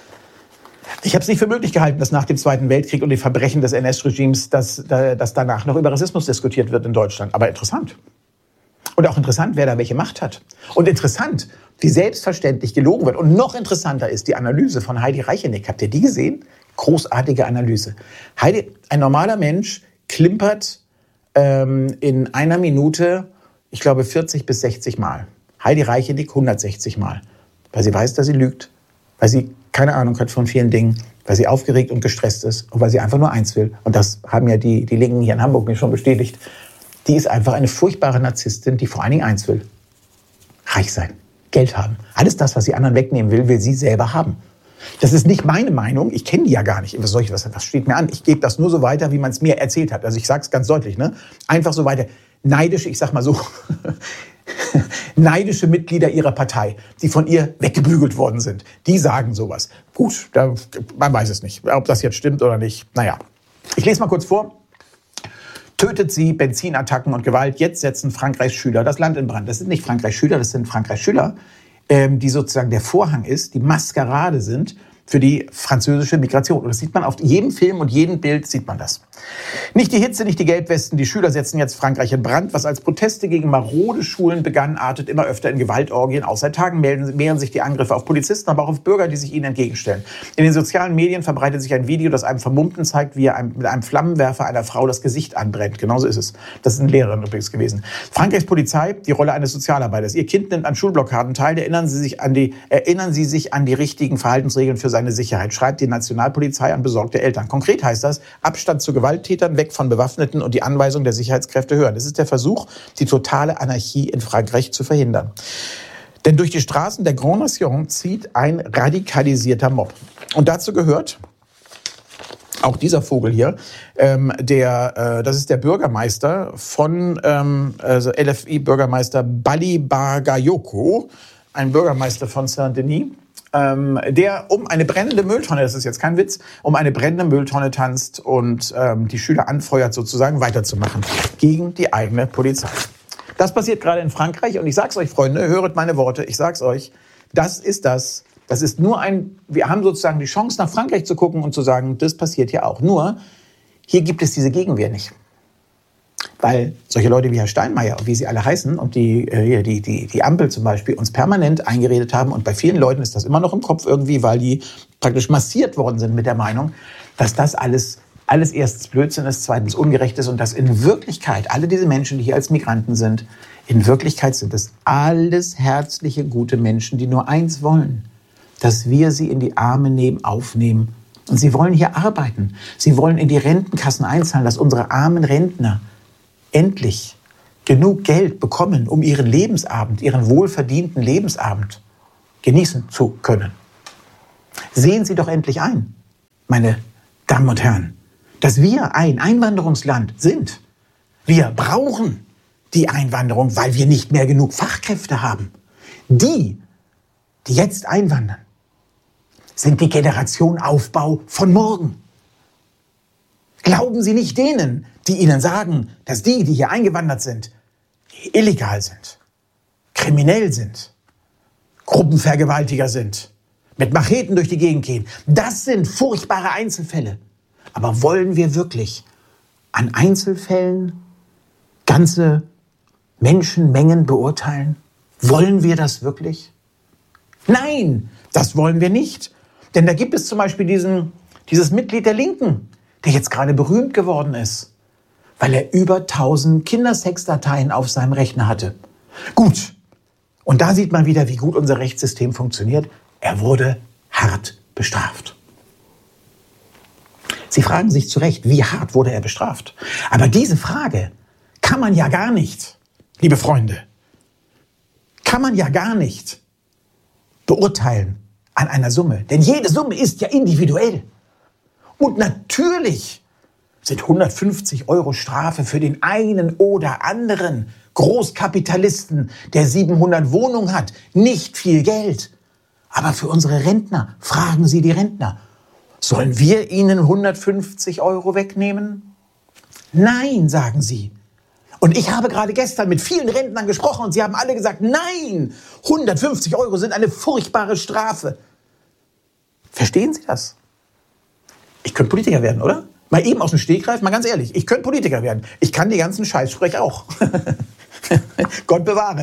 Ich habe es nicht für möglich gehalten, dass nach dem Zweiten Weltkrieg und den Verbrechen des N S-Regimes, dass, dass danach noch über Rassismus diskutiert wird in Deutschland. Aber interessant. Und auch interessant, wer da welche Macht hat. Und interessant, wie selbstverständlich gelogen wird. Und noch interessanter ist die Analyse von Heidi Reichenick. Habt ihr die gesehen? Großartige Analyse. Heidi, ein normaler Mensch, klimpert ähm, in einer Minute, ich glaube, vierzig bis sechzig Mal. Heidi Reichenick hundertsechzig Mal. Weil sie weiß, dass sie lügt. Weil sie keine Ahnung hat von vielen Dingen. Weil sie aufgeregt und gestresst ist. Und weil sie einfach nur eins will. Und das haben ja die, die Linken hier in Hamburg mir schon bestätigt. Die ist einfach eine furchtbare Narzisstin, die vor allen Dingen eins will. Reich sein, Geld haben. Alles das, was sie anderen wegnehmen will, will sie selber haben. Das ist nicht meine Meinung, ich kenne die ja gar nicht. Was soll ich, was, was steht mir an? Ich gebe das nur so weiter, wie man es mir erzählt hat. Also ich sage es ganz deutlich, ne? Einfach so weiter. Neidische, ich sag mal so, neidische Mitglieder ihrer Partei, die von ihr weggebügelt worden sind, die sagen sowas. Gut, da, man weiß es nicht, ob das jetzt stimmt oder nicht. Naja, ich lese mal kurz vor. Tötet sie, Benzinattacken und Gewalt. Jetzt setzen Frankreichs Schüler das Land in Brand. Das sind nicht Frankreichs Schüler, das sind Frankreichs Schüler, ähm, die sozusagen der Vorhang ist, die Maskerade sind für die französische Migration. Und das sieht man auf jedem Film und jedem Bild sieht man das. Nicht die Hitze, nicht die Gelbwesten, die Schüler setzen jetzt Frankreich in Brand. Was als Proteste gegen marode Schulen begann, artet immer öfter in Gewaltorgien aus. Seit Tagen melden, mehren sich die Angriffe auf Polizisten, aber auch auf Bürger, die sich ihnen entgegenstellen. In den sozialen Medien verbreitet sich ein Video, das einem Vermummten zeigt, wie er einem, mit einem Flammenwerfer einer Frau das Gesicht anbrennt. Genauso ist es. Das ist eine Lehrerin übrigens gewesen. Frankreichs Polizei, die Rolle eines Sozialarbeiters. Ihr Kind nimmt an Schulblockaden teil. Erinnern Sie sich an die, erinnern Sie sich an die richtigen Verhaltensregeln für seine Sicherheit, schreibt die Nationalpolizei an besorgte Eltern. Konkret heißt das, Abstand zu Gewalttätern, weg von Bewaffneten und die Anweisung der Sicherheitskräfte hören. Das ist der Versuch, die totale Anarchie in Frankreich zu verhindern. Denn durch die Straßen der Grande Nation zieht ein radikalisierter Mob. Und dazu gehört auch dieser Vogel hier, ähm, der, äh, das ist der Bürgermeister von, ähm, also L F I-Bürgermeister Bali Bagayoko, ein Bürgermeister von Saint-Denis, ähm, der um eine brennende Mülltonne, das ist jetzt kein Witz, um eine brennende Mülltonne tanzt und ähm, die Schüler anfeuert, sozusagen weiterzumachen gegen die eigene Polizei. Das passiert gerade in Frankreich und ich sag's euch, Freunde, höret meine Worte, ich sag's euch, das ist das, das ist nur ein, wir haben sozusagen die Chance, nach Frankreich zu gucken und zu sagen, das passiert hier auch. Nur, hier gibt es diese Gegenwehr nicht. Weil solche Leute wie Herr Steinmeier und wie sie alle heißen und die, äh, die, die, die Ampel zum Beispiel uns permanent eingeredet haben, und bei vielen Leuten ist das immer noch im Kopf irgendwie, weil die praktisch massiert worden sind mit der Meinung, dass das alles, alles erstens Blödsinn ist, zweitens ungerecht ist und dass in Wirklichkeit alle diese Menschen, die hier als Migranten sind, in Wirklichkeit sind es alles herzliche, gute Menschen, die nur eins wollen, dass wir sie in die Arme nehmen, aufnehmen. Und sie wollen hier arbeiten. Sie wollen in die Rentenkassen einzahlen, dass unsere armen Rentner endlich genug Geld bekommen, um ihren Lebensabend, ihren wohlverdienten Lebensabend genießen zu können. Sehen Sie doch endlich ein, meine Damen und Herren, dass wir ein Einwanderungsland sind. Wir brauchen die Einwanderung, weil wir nicht mehr genug Fachkräfte haben. Die, die jetzt einwandern, sind die Generation Aufbau von morgen. Glauben Sie nicht denen, die Ihnen sagen, dass die, die hier eingewandert sind, illegal sind, kriminell sind, Gruppenvergewaltiger sind, mit Macheten durch die Gegend gehen. Das sind furchtbare Einzelfälle. Aber wollen wir wirklich an Einzelfällen ganze Menschenmengen beurteilen? Wollen wir das wirklich? Nein, das wollen wir nicht. Denn da gibt es zum Beispiel diesen, dieses Mitglied der Linken, der jetzt gerade berühmt geworden ist, weil er über tausend Kindersexdateien auf seinem Rechner hatte. Gut, und da sieht man wieder, wie gut unser Rechtssystem funktioniert. Er wurde hart bestraft. Sie fragen sich zu Recht, wie hart wurde er bestraft? Aber diese Frage kann man ja gar nicht, liebe Freunde, kann man ja gar nicht beurteilen an einer Summe. Denn jede Summe ist ja individuell. Und natürlich sind hundertfünfzig Euro Strafe für den einen oder anderen Großkapitalisten, der siebenhundert Wohnungen hat, nicht viel Geld. Aber für unsere Rentner, fragen Sie die Rentner, sollen wir ihnen hundertfünfzig Euro wegnehmen? Nein, sagen sie. Und ich habe gerade gestern mit vielen Rentnern gesprochen und sie haben alle gesagt, nein, hundertfünfzig Euro sind eine furchtbare Strafe. Verstehen Sie das? Ich könnte Politiker werden, oder? Mal eben aus dem Stegreif, mal ganz ehrlich, ich könnte Politiker werden. Ich kann die ganzen Scheißsprech auch. Gott bewahre.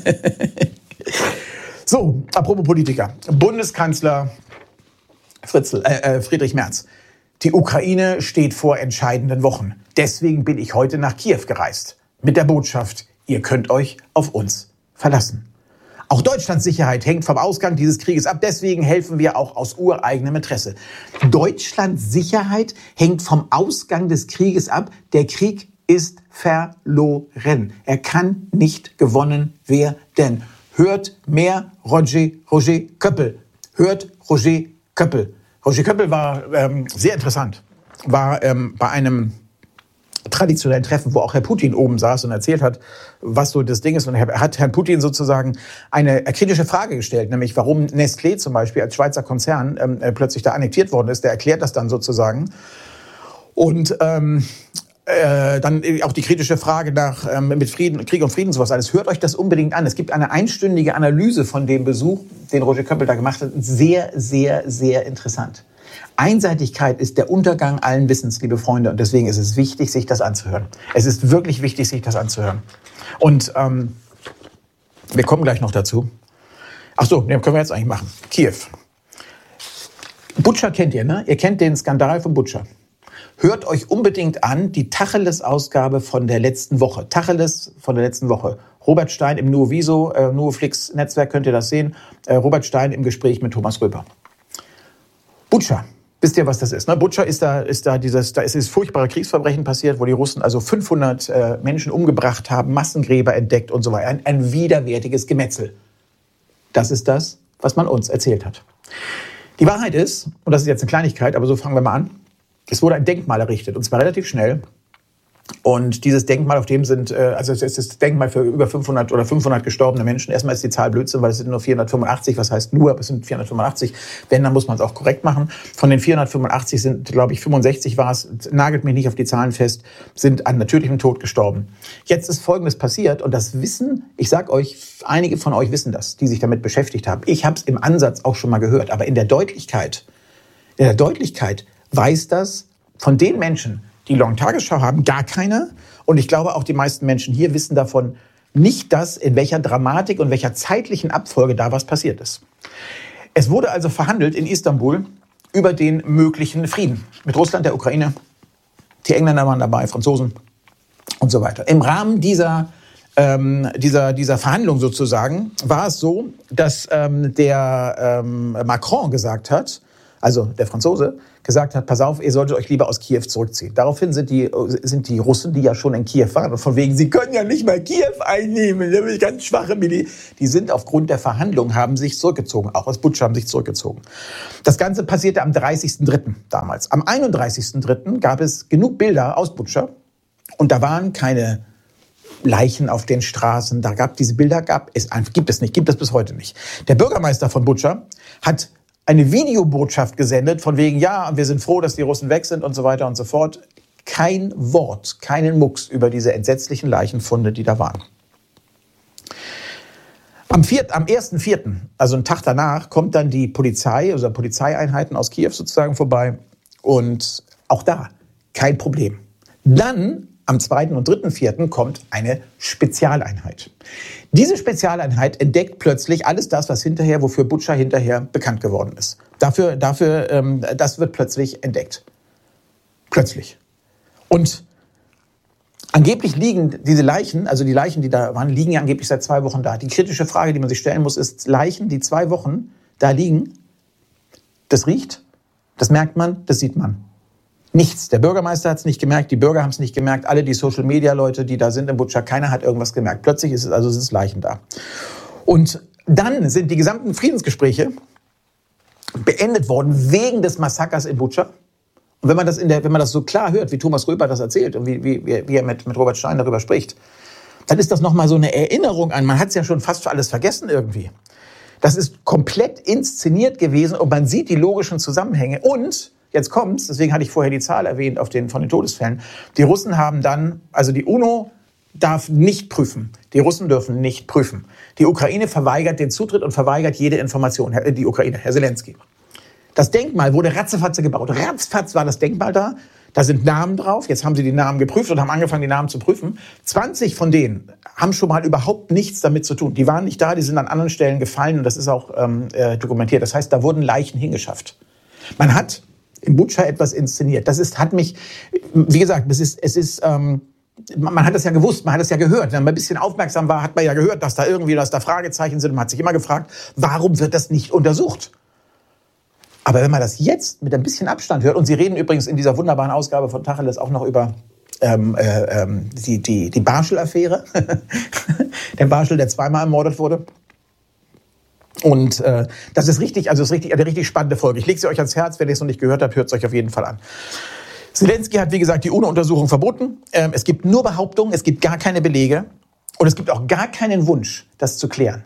So, apropos Politiker. Bundeskanzler Fritzl, äh, Friedrich Merz. Die Ukraine steht vor entscheidenden Wochen. Deswegen bin ich heute nach Kiew gereist. Mit der Botschaft, ihr könnt euch auf uns verlassen. Auch Deutschlands Sicherheit hängt vom Ausgang dieses Krieges ab. Deswegen helfen wir auch aus ureigenem Interesse. Deutschlands Sicherheit hängt vom Ausgang des Krieges ab. Der Krieg ist verloren. Er kann nicht gewonnen werden. Hört mehr Roger, Roger Köppel. Hört Roger Köppel. Roger Köppel war ähm, sehr interessant. War ähm, bei einem traditionellen Treffen, wo auch Herr Putin oben saß und erzählt hat, was so das Ding ist. Und er hat Herrn Putin sozusagen eine kritische Frage gestellt, nämlich warum Nestlé zum Beispiel als Schweizer Konzern ähm, plötzlich da annektiert worden ist. Der erklärt das dann sozusagen. Und ähm, äh, dann auch die kritische Frage nach ähm, mit Frieden, Krieg und Frieden, sowas alles. Hört euch das unbedingt an. Es gibt eine einstündige Analyse von dem Besuch, den Roger Köppel da gemacht hat. Sehr, sehr, sehr interessant. Einseitigkeit ist der Untergang allen Wissens, liebe Freunde. Und deswegen ist es wichtig, sich das anzuhören. Es ist wirklich wichtig, sich das anzuhören. Und ähm, wir kommen gleich noch dazu. Ach so, den können wir jetzt eigentlich machen. Kiew. Butscha kennt ihr, ne? Ihr kennt den Skandal von Butscha. Hört euch unbedingt an die Tacheles-Ausgabe von der letzten Woche. Tacheles von der letzten Woche. Robert Stein im Nuoviso, äh, Nuoflix-Netzwerk könnt ihr das sehen. Äh, Robert Stein im Gespräch mit Thomas Röper. Butscha. Wisst ihr, was das ist? Ne? Butscha ist da, ist da dieses, da ist dieses furchtbare Kriegsverbrechen passiert, wo die Russen also fünfhundert äh, Menschen umgebracht haben, Massengräber entdeckt und so weiter. Ein, ein widerwärtiges Gemetzel. Das ist das, was man uns erzählt hat. Die Wahrheit ist, und das ist jetzt eine Kleinigkeit, aber so fangen wir mal an, es wurde ein Denkmal errichtet, und zwar relativ schnell. Und dieses Denkmal, auf dem sind, also es ist das Denkmal für über fünfhundert oder fünfhundert gestorbene Menschen. Erstmal ist die Zahl Blödsinn, weil es sind nur vierhundertfünfundachtzig. Was heißt nur, aber es sind vierhundertfünfundachtzig. Wenn, dann muss man es auch korrekt machen. Von den vierhundertfünfundachtzig sind, glaube ich, fünfundsechzig war es, nagelt mich nicht auf die Zahlen fest, sind an natürlichem Tod gestorben. Jetzt ist Folgendes passiert, und das wissen, ich sag euch, einige von euch wissen das, die sich damit beschäftigt haben. Ich habe es im Ansatz auch schon mal gehört, aber in der Deutlichkeit, in der Deutlichkeit weiß das von den Menschen, die Long-Tagesschau haben, gar keine. Und ich glaube, auch die meisten Menschen hier wissen davon nicht, dass in welcher Dramatik und welcher zeitlichen Abfolge da was passiert ist. Es wurde also verhandelt in Istanbul über den möglichen Frieden mit Russland, der Ukraine. Die Engländer waren dabei, Franzosen und so weiter. Im Rahmen dieser, ähm, dieser, dieser Verhandlung sozusagen war es so, dass ähm, der ähm, Macron gesagt hat, also der Franzose, gesagt hat, pass auf, ihr solltet euch lieber aus Kiew zurückziehen. Daraufhin sind die, sind die Russen, die ja schon in Kiew waren, und von wegen, sie können ja nicht mal Kiew einnehmen, nämlich ganz schwache Mili, die sind aufgrund der Verhandlungen, haben sich zurückgezogen, auch aus Butscha haben sich zurückgezogen. Das Ganze passierte am dreißigsten dritten damals. Am einunddreißigsten dritten gab es genug Bilder aus Butscha und da waren keine Leichen auf den Straßen, da gab diese Bilder, gab es, gibt es nicht, gibt es bis heute nicht. Der Bürgermeister von Butscha hat eine Videobotschaft gesendet von wegen, ja, wir sind froh, dass die Russen weg sind und so weiter und so fort. Kein Wort, keinen Mucks über diese entsetzlichen Leichenfunde, die da waren. Am, vierten, am ersten vierten, also einen Tag danach, kommt dann die Polizei, also Polizeieinheiten aus Kiew sozusagen vorbei. Und auch da kein Problem. Dann am zweiten und dritten vierten kommt eine Spezialeinheit. Diese Spezialeinheit entdeckt plötzlich alles das, was hinterher, wofür Butscha hinterher bekannt geworden ist. Dafür, dafür, ähm, das wird plötzlich entdeckt. Plötzlich. Und angeblich liegen diese Leichen, also die Leichen, die da waren, liegen ja angeblich seit zwei Wochen da. Die kritische Frage, die man sich stellen muss, ist, Leichen, die zwei Wochen da liegen, das riecht, das merkt man, das sieht man. Nichts. Der Bürgermeister hat es nicht gemerkt, die Bürger haben es nicht gemerkt, alle die Social-Media-Leute, die da sind in Butscha, keiner hat irgendwas gemerkt. Plötzlich ist es also sind es Leichen da. Und dann sind die gesamten Friedensgespräche beendet worden wegen des Massakers in Butscha. Und wenn man das in der, wenn man das so klar hört, wie Thomas Röper das erzählt und wie, wie, wie er mit, mit Robert Stein darüber spricht, dann ist das nochmal so eine Erinnerung an, man hat es ja schon fast für alles vergessen irgendwie. Das ist komplett inszeniert gewesen und man sieht die logischen Zusammenhänge. Und jetzt kommt's, deswegen hatte ich vorher die Zahl erwähnt auf den, von den Todesfällen. Die Russen haben dann, also die UNO darf nicht prüfen. Die Russen dürfen nicht prüfen. Die Ukraine verweigert den Zutritt und verweigert jede Information. Die Ukraine, Herr Zelensky. Das Denkmal wurde ratzefatze gebaut. Ratzfatz war das Denkmal da. Da sind Namen drauf. Jetzt haben sie die Namen geprüft und haben angefangen, die Namen zu prüfen. zwanzig von denen haben schon mal überhaupt nichts damit zu tun. Die waren nicht da, die sind an anderen Stellen gefallen und das ist auch ähm, äh, dokumentiert. Das heißt, da wurden Leichen hingeschafft. Man hat in Butscha etwas inszeniert. Das ist, hat mich, wie gesagt, es ist, es ist, ähm, man hat das ja gewusst, man hat das ja gehört. Wenn man ein bisschen aufmerksam war, hat man ja gehört, dass da irgendwie, dass da Fragezeichen sind. Man hat sich immer gefragt, warum wird das nicht untersucht? Aber wenn man das jetzt mit ein bisschen Abstand hört, und Sie reden übrigens in dieser wunderbaren Ausgabe von Tacheles auch noch über ähm, äh, ähm, die, die, die Barschel-Affäre, der Barschel, der zweimal ermordet wurde. Und äh, das ist richtig, also ist richtig, eine richtig spannende Folge. Ich lege sie euch ans Herz, wenn ihr es noch nicht gehört habt, hört es euch auf jeden Fall an. Zelensky hat, wie gesagt, die UNO-Untersuchung verboten. Ähm, es gibt nur Behauptungen, es gibt gar keine Belege und es gibt auch gar keinen Wunsch, das zu klären.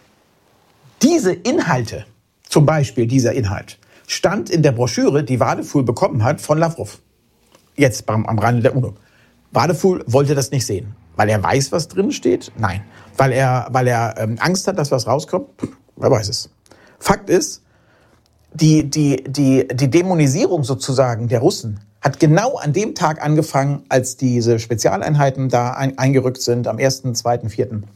Diese Inhalte, zum Beispiel dieser Inhalt, stand in der Broschüre, die Wadefuhl bekommen hat von Lavrov. Jetzt beim, am Rande der UNO. Wadefuhl wollte das nicht sehen. Weil er weiß, was drin steht? Nein. Weil er, weil er ähm, Angst hat, dass was rauskommt? Wer weiß es. Fakt ist, die, die, die, die Dämonisierung sozusagen der Russen hat genau an dem Tag angefangen, als diese Spezialeinheiten da ein, eingerückt sind, am ersten, zweiten, vierten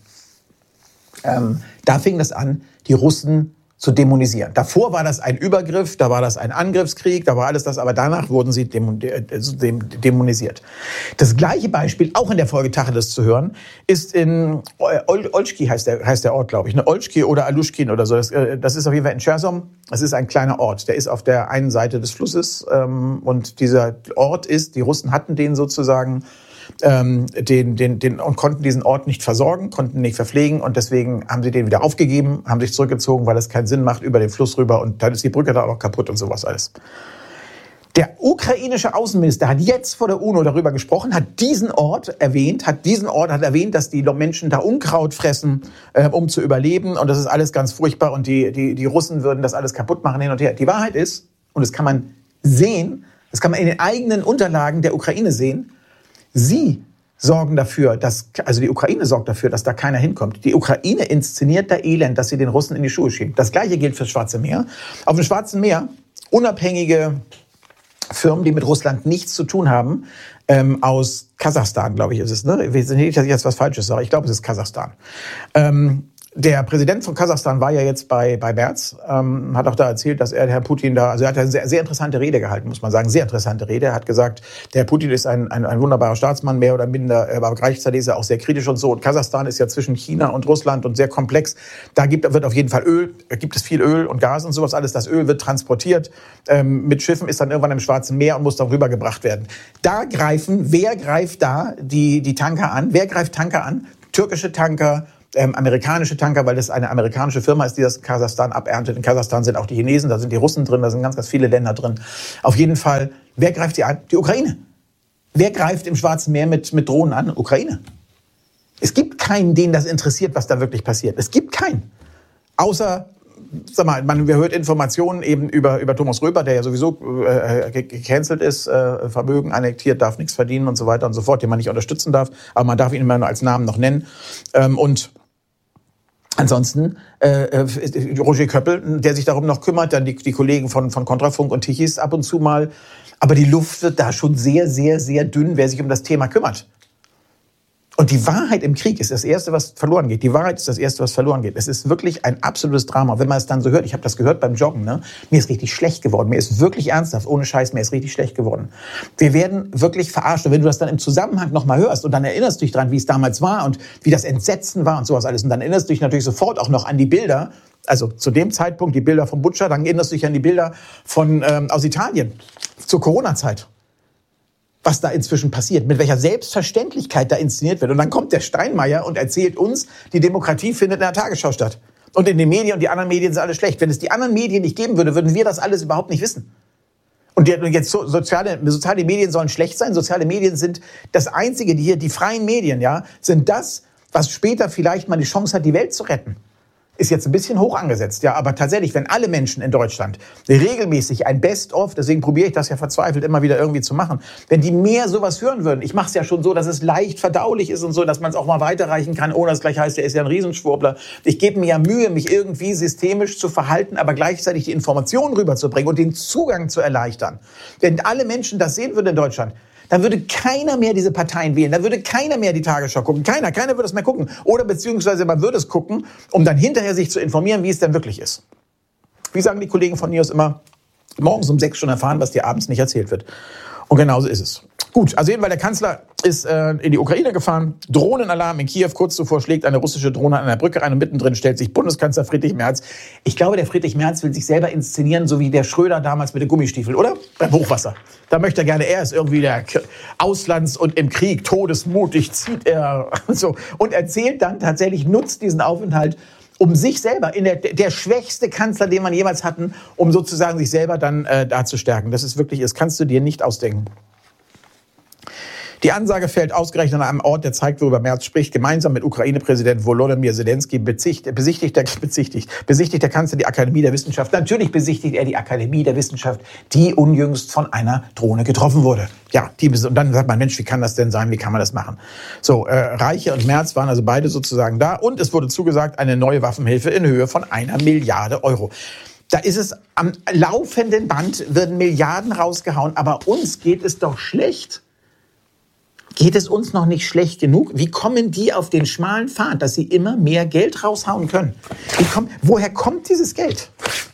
Ähm, da fing das an, die Russen zu dämonisieren. Davor war das ein Übergriff, da war das ein Angriffskrieg, da war alles das, aber danach wurden sie dämonisiert. Das gleiche Beispiel, auch in der Folge Tacheles zu hören, ist in Olschki, heißt der, heißt der Ort, glaube ich, ne? Olschki oder Aluschkin oder so. Das, das ist auf jeden Fall in Chersom. Das ist ein kleiner Ort. Der ist auf der einen Seite des Flusses ähm, und dieser Ort ist, die Russen hatten den sozusagen Ähm, den, den, den, und konnten diesen Ort nicht versorgen, konnten nicht verpflegen und deswegen haben sie den wieder aufgegeben, haben sich zurückgezogen, weil es keinen Sinn macht, über den Fluss rüber und dann ist die Brücke da auch noch kaputt und sowas alles. Der ukrainische Außenminister hat jetzt vor der UNO darüber gesprochen, hat diesen Ort erwähnt, hat diesen Ort hat erwähnt, dass die Menschen da Unkraut fressen, äh, um zu überleben und das ist alles ganz furchtbar und die, die, die Russen würden das alles kaputt machen hin und her. Die Wahrheit ist, und das kann man sehen, das kann man in den eigenen Unterlagen der Ukraine sehen, sie sorgen dafür, dass, also die Ukraine sorgt dafür, dass da keiner hinkommt. Die Ukraine inszeniert da Elend, dass sie den Russen in die Schuhe schieben. Das Gleiche gilt fürs Schwarze Meer. Auf dem Schwarzen Meer unabhängige Firmen, die mit Russland nichts zu tun haben, ähm, aus Kasachstan, glaube ich, ist es. Ne? Ich weiß nicht, dass ich jetzt was Falsches sage. Ich glaube, es ist Kasachstan. Ähm, Der Präsident von Kasachstan war ja jetzt bei, bei Merz, ähm, hat auch da erzählt, dass er Herr Putin da, also er hat eine sehr, sehr interessante Rede gehalten, muss man sagen, sehr interessante Rede. Er hat gesagt, der Herr Putin ist ein, ein, ein wunderbarer Staatsmann, mehr oder minder, aber gleichzeitig ist er auch sehr kritisch und so. Und Kasachstan ist ja zwischen China und Russland und sehr komplex. Da gibt, wird auf jeden Fall Öl, gibt es viel Öl und Gas und sowas alles. Das Öl wird transportiert ähm, mit Schiffen, ist dann irgendwann im Schwarzen Meer und muss dann rübergebracht werden. Da greifen, wer greift da die, die Tanker an? Wer greift Tanker an? Türkische Tanker, Ähm, amerikanische Tanker, weil das eine amerikanische Firma ist, die das in Kasachstan aberntet. In Kasachstan sind auch die Chinesen, da sind die Russen drin, da sind ganz, ganz viele Länder drin. Auf jeden Fall, wer greift die an? Die Ukraine. Wer greift im Schwarzen Meer mit, mit Drohnen an? Ukraine. Es gibt keinen, den das interessiert, was da wirklich passiert. Es gibt keinen. Außer, sag mal, man hört Informationen eben über, über Thomas Röber, der ja sowieso äh, gecancelt ist, äh, Vermögen annektiert, darf nichts verdienen und so weiter und so fort, den man nicht unterstützen darf. Aber man darf ihn immer nur als Namen noch nennen. Ähm, und Ansonsten äh, Roger Köppel, der sich darum noch kümmert, dann die, die Kollegen von, von Kontrafunk und Tichys ab und zu mal. Aber die Luft wird da schon sehr, sehr, sehr dünn, wer sich um das Thema kümmert. Und die Wahrheit im Krieg ist das Erste, was verloren geht. Die Wahrheit ist das Erste, was verloren geht. Es ist wirklich ein absolutes Drama. Wenn man es dann so hört, ich habe das gehört beim Joggen, ne? Mir ist richtig schlecht geworden. Mir ist wirklich ernsthaft, ohne Scheiß, mir ist richtig schlecht geworden. Wir werden wirklich verarscht. Und wenn du das dann im Zusammenhang nochmal hörst und dann erinnerst du dich dran, wie es damals war und wie das Entsetzen war und sowas alles. Und dann erinnerst du dich natürlich sofort auch noch an die Bilder, also zu dem Zeitpunkt die Bilder von Butscha, dann erinnerst du dich an die Bilder von, ähm, aus Italien zur Corona-Zeit. Was da inzwischen passiert, mit welcher Selbstverständlichkeit da inszeniert wird. Und dann kommt der Steinmeier und erzählt uns, die Demokratie findet in der Tagesschau statt. Und in den Medien und die anderen Medien sind alle schlecht. Wenn es die anderen Medien nicht geben würde, würden wir das alles überhaupt nicht wissen. Und jetzt so, soziale, soziale Medien sollen schlecht sein. Soziale Medien sind das Einzige, die hier, die freien Medien, ja, sind das, was später vielleicht mal die Chance hat, die Welt zu retten. Ist jetzt ein bisschen hoch angesetzt, ja, aber tatsächlich, wenn alle Menschen in Deutschland regelmäßig ein Best-of, deswegen probiere ich das ja verzweifelt immer wieder irgendwie zu machen, wenn die mehr sowas hören würden, ich mache es ja schon so, dass es leicht verdaulich ist und so, dass man es auch mal weiterreichen kann, ohne dass es gleich heißt, der ist ja ein Riesenschwurbler. Ich gebe mir ja Mühe, mich irgendwie systemisch zu verhalten, aber gleichzeitig die Informationen rüberzubringen und den Zugang zu erleichtern. Wenn alle Menschen das sehen würden in Deutschland, dann würde keiner mehr diese Parteien wählen. Dann würde keiner mehr die Tagesschau gucken. Keiner, keiner würde es mehr gucken. Oder beziehungsweise man würde es gucken, um dann hinterher sich zu informieren, wie es denn wirklich ist. Wie sagen die Kollegen von N I O S immer, morgens um sechs schon erfahren, was dir abends nicht erzählt wird. Und genauso ist es. Gut, also jedenfalls der Kanzler ist äh, in die Ukraine gefahren. Drohnenalarm in Kiew. Kurz zuvor schlägt eine russische Drohne an einer Brücke rein und mittendrin stellt sich Bundeskanzler Friedrich Merz. Ich glaube, der Friedrich Merz will sich selber inszenieren, so wie der Schröder damals mit den Gummistiefeln, oder? Beim Hochwasser. Da möchte er gerne, er ist irgendwie der Auslands- und im Krieg todesmutig, zieht er so und erzählt dann tatsächlich, nutzt diesen Aufenthalt, um sich selber, in der, der schwächste Kanzler, den man jemals hatten, um sozusagen sich selber dann äh, da zu stärken. Das ist wirklich, das kannst du dir nicht ausdenken. Die Ansage fällt ausgerechnet an einem Ort, der zeigt, worüber Merz spricht. Gemeinsam mit Ukraine-Präsident Volodymyr Zelensky bezichtigt, besichtigt, der, bezichtigt, besichtigt der Kanzler die Akademie der Wissenschaft. Natürlich besichtigt er die Akademie der Wissenschaft, die unjüngst von einer Drohne getroffen wurde. Ja, die, und dann sagt man, Mensch, wie kann das denn sein? Wie kann man das machen? So, äh, Reiche und Merz waren also beide sozusagen da. Und es wurde zugesagt, eine neue Waffenhilfe in Höhe von einer Milliarde Euro. Da ist es am laufenden Band, werden Milliarden rausgehauen. Aber uns geht es doch schlecht. Geht es uns noch nicht schlecht genug? Wie kommen die auf den schmalen Pfad, dass sie immer mehr Geld raushauen können? Wie kommt, woher kommt dieses Geld?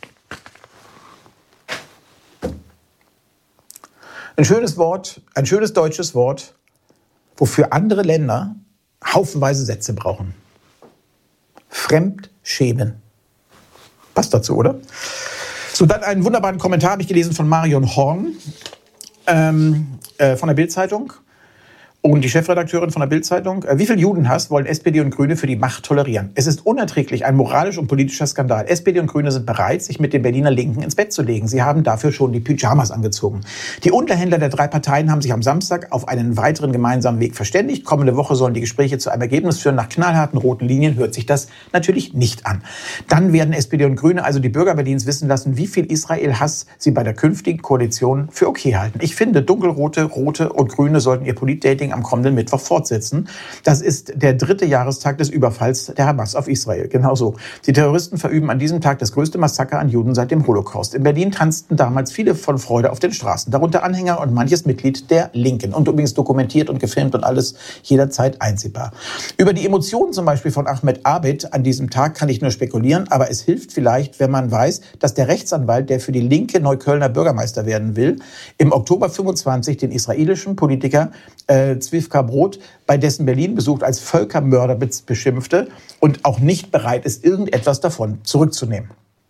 Ein schönes Wort, ein schönes deutsches Wort, wofür andere Länder haufenweise Sätze brauchen. Fremdschämen. Passt dazu, oder? So, dann einen wunderbaren Kommentar habe ich gelesen von Marion Horn ähm, äh, von der Bild-Zeitung. Und die Chefredakteurin von der Bild-Zeitung: Wie viel Judenhass wollen S P D und Grüne für die Macht tolerieren? Es ist unerträglich, ein moralisch und politischer Skandal. S P D und Grüne sind bereit, sich mit den Berliner Linken ins Bett zu legen. Sie haben dafür schon die Pyjamas angezogen. Die Unterhändler der drei Parteien haben sich am Samstag auf einen weiteren gemeinsamen Weg verständigt. Kommende Woche sollen die Gespräche zu einem Ergebnis führen. Nach knallharten roten Linien hört sich das natürlich nicht an. Dann werden S P D und Grüne also die Bürger Berlins wissen lassen, wie viel Israel-Hass sie bei der künftigen Koalition für okay halten. Ich finde, dunkelrote, rote und Grüne sollten ihr Politdating am kommenden Mittwoch fortsetzen. Das ist der dritte Jahrestag des Überfalls der Hamas auf Israel. Genauso. Die Terroristen verüben an diesem Tag das größte Massaker an Juden seit dem Holocaust. In Berlin tanzten damals viele von Freude auf den Straßen, darunter Anhänger und manches Mitglied der Linken. Und übrigens dokumentiert und gefilmt und alles jederzeit einsehbar. Über die Emotionen zum Beispiel von Ahmed Abed an diesem Tag kann ich nur spekulieren, aber es hilft vielleicht, wenn man weiß, dass der Rechtsanwalt, der für die Linke Neuköllner Bürgermeister werden will, im Oktober fünfundzwanzig den israelischen Politiker äh, Zwifka Brot bei dessen Berlin-Besuch als Völkermörder beschimpfte und auch nicht bereit ist, irgendetwas davon zurückzunehmen.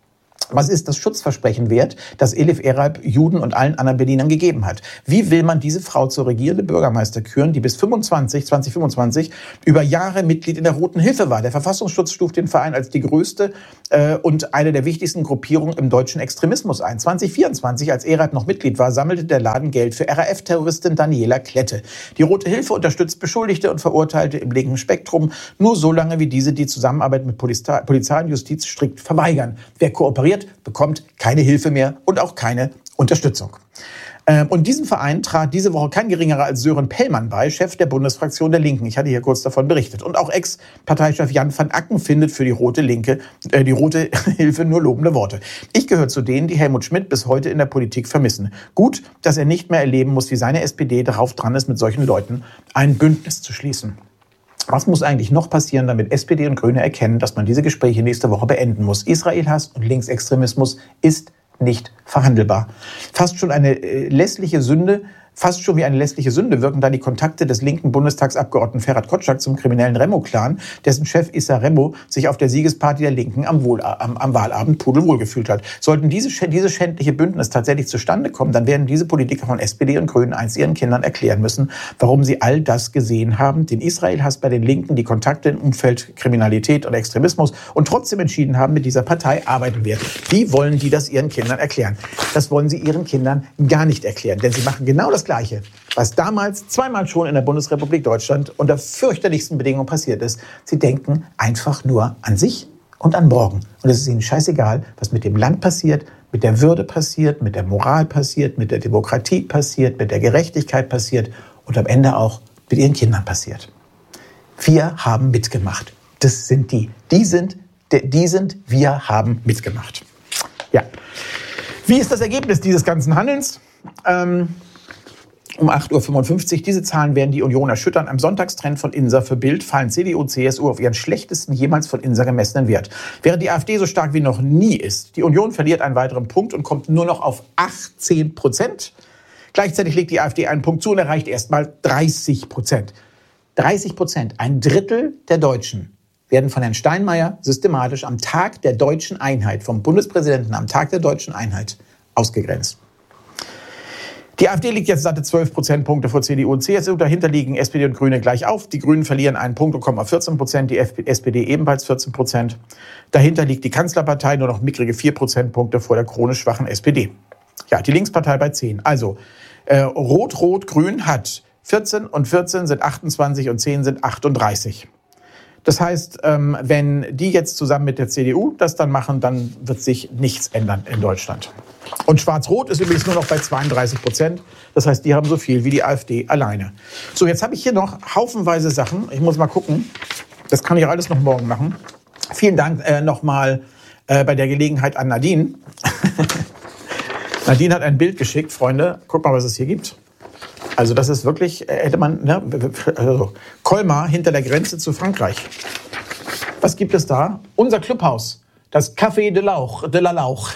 Was ist das Schutzversprechen wert, das Elif Eralp Juden und allen anderen Berlinern gegeben hat? Wie will man diese Frau zur regierenden Bürgermeister küren, die bis fünfundzwanzig, zwanzig fünfundzwanzig über Jahre Mitglied in der Roten Hilfe war? Der Verfassungsschutz stuft den Verein als die größte äh, und eine der wichtigsten Gruppierungen im deutschen Extremismus ein. zwanzig vierundzwanzig, als Eralp noch Mitglied war, sammelte der Laden Geld für R A F-Terroristin Daniela Klette. Die Rote Hilfe unterstützt Beschuldigte und Verurteilte im linken Spektrum nur so lange, wie diese die Zusammenarbeit mit Polizei, Polizei und Justiz strikt verweigern. Wer kooperiert, bekommt keine Hilfe mehr und auch keine Unterstützung. Und diesem Verein trat diese Woche kein geringerer als Sören Pellmann bei, Chef der Bundesfraktion der Linken. Ich hatte hier kurz davon berichtet. Und auch Ex-Parteichef Jan van Acken findet für die Rote Linke, äh, die Rote Hilfe nur lobende Worte. Ich gehöre zu denen, die Helmut Schmidt bis heute in der Politik vermissen. Gut, dass er nicht mehr erleben muss, wie seine S P D darauf dran ist, mit solchen Leuten ein Bündnis zu schließen. Was muss eigentlich noch passieren, damit S P D und Grüne erkennen, dass man diese Gespräche nächste Woche beenden muss? Israelhass und Linksextremismus ist nicht verhandelbar. Fast schon eine äh, lässliche Sünde, fast schon wie eine lässliche Sünde wirken da die Kontakte des linken Bundestagsabgeordneten Ferhat Kotschak zum kriminellen Remo-Clan, dessen Chef Issa Remo sich auf der Siegesparty der Linken am, Wohl, am, am Wahlabend pudelwohl gefühlt hat. Sollten diese, diese schändliche Bündnis tatsächlich zustande kommen, dann werden diese Politiker von S P D und Grünen einst ihren Kindern erklären müssen, warum sie all das gesehen haben, den Israel-Hass bei den Linken, die Kontakte im Umfeld Kriminalität und Extremismus und trotzdem entschieden haben, mit dieser Partei arbeiten werden. Wie wollen die das ihren Kindern erklären? Das wollen sie ihren Kindern gar nicht erklären, denn sie machen genau das Gleiche, was damals zweimal schon in der Bundesrepublik Deutschland unter fürchterlichsten Bedingungen passiert ist. Sie denken einfach nur an sich und an morgen. Und es ist ihnen scheißegal, was mit dem Land passiert, mit der Würde passiert, mit der Moral passiert, mit der Demokratie passiert, mit der Gerechtigkeit passiert und am Ende auch mit ihren Kindern passiert. Wir haben mitgemacht. Das sind die. Die sind, die sind, wir haben mitgemacht. Ja. Wie ist das Ergebnis dieses ganzen Handelns? Ähm, Um acht Uhr fünfundfünfzig. Diese Zahlen werden die Union erschüttern. Am Sonntagstrend von INSA für Bild fallen C D U, C S U auf ihren schlechtesten jemals von INSA gemessenen Wert. Während die AfD so stark wie noch nie ist. Die Union verliert einen weiteren Punkt und kommt nur noch auf achtzehn Prozent. Gleichzeitig legt die AfD einen Punkt zu und erreicht erstmal dreißig Prozent. dreißig Prozent, ein Drittel der Deutschen, werden von Herrn Steinmeier systematisch am Tag der deutschen Einheit, vom Bundespräsidenten am Tag der deutschen Einheit ausgegrenzt. Die AfD liegt jetzt satte zwölf Prozentpunkte vor C D U und C S U. Dahinter liegen S P D und Grüne gleich auf. Die Grünen verlieren einen Punkt und kommen auf vierzehn Prozent, die S P D ebenfalls vierzehn Prozent. Dahinter liegt die Kanzlerpartei nur noch mickrige vier Prozentpunkte vor der chronisch schwachen S P D. Ja, die Linkspartei bei zehn. Also äh, Rot-Rot-Grün hat vierzehn und vierzehn sind achtundzwanzig und zehn sind achtunddreißig. Das heißt, ähm, wenn die jetzt zusammen mit der C D U das dann machen, dann wird sich nichts ändern in Deutschland. Und Schwarz-Rot ist übrigens nur noch bei zweiunddreißig Prozent. Das heißt, die haben so viel wie die AfD alleine. So, jetzt habe ich hier noch haufenweise Sachen. Ich muss mal gucken. Das kann ich auch alles noch morgen machen. Vielen Dank äh, nochmal äh, bei der Gelegenheit an Nadine. Nadine hat ein Bild geschickt, Freunde. Guck mal, was es hier gibt. Also das ist wirklich, äh, hätte man, ne, also Colmar hinter der Grenze zu Frankreich. Was gibt es da? Unser Clubhaus, das Café de Lauch, de la Lauch.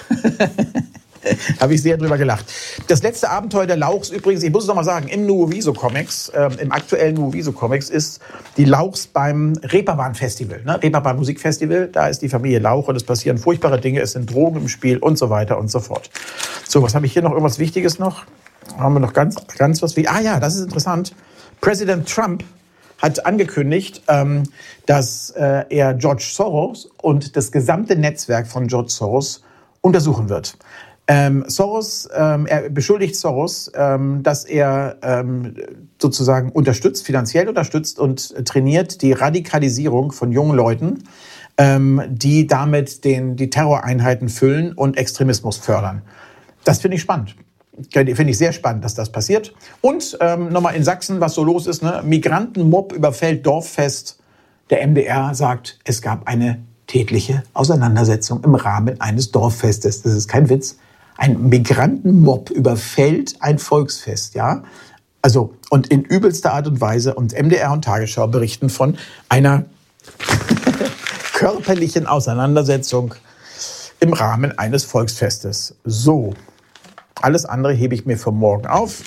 Habe ich sehr drüber gelacht. Das letzte Abenteuer der Lauchs übrigens, ich muss es noch mal sagen, im Nuoviso Comics, äh, im aktuellen Nuoviso Comics ist die Lauchs beim Reeperbahn Festival, ne? Reeperbahn Musikfestival, da ist die Familie Lauch und es passieren furchtbare Dinge, es sind Drogen im Spiel und so weiter und so fort. So, was habe ich hier noch? Irgendwas Wichtiges noch? Haben wir noch ganz, ganz was wie, ah ja, das ist interessant. Präsident Trump hat angekündigt, ähm, dass äh, er George Soros und das gesamte Netzwerk von George Soros untersuchen wird. Ähm, Soros, ähm, er beschuldigt Soros, ähm, dass er ähm, sozusagen unterstützt, finanziell unterstützt und äh, trainiert die Radikalisierung von jungen Leuten, ähm, die damit den, die Terroreinheiten füllen und Extremismus fördern. Das finde ich spannend. finde ich sehr spannend, dass das passiert. Und ähm, nochmal in Sachsen, was so los ist, ne? Migrantenmob überfällt Dorffest. Der M D R sagt, es gab eine tätliche Auseinandersetzung im Rahmen eines Dorffestes. Das ist kein Witz. Ein Migrantenmob überfällt ein Volksfest, ja. Also, und in übelster Art und Weise. Und M D R und Tagesschau berichten von einer körperlichen Auseinandersetzung im Rahmen eines Volksfestes. So, alles andere hebe ich mir für morgen auf.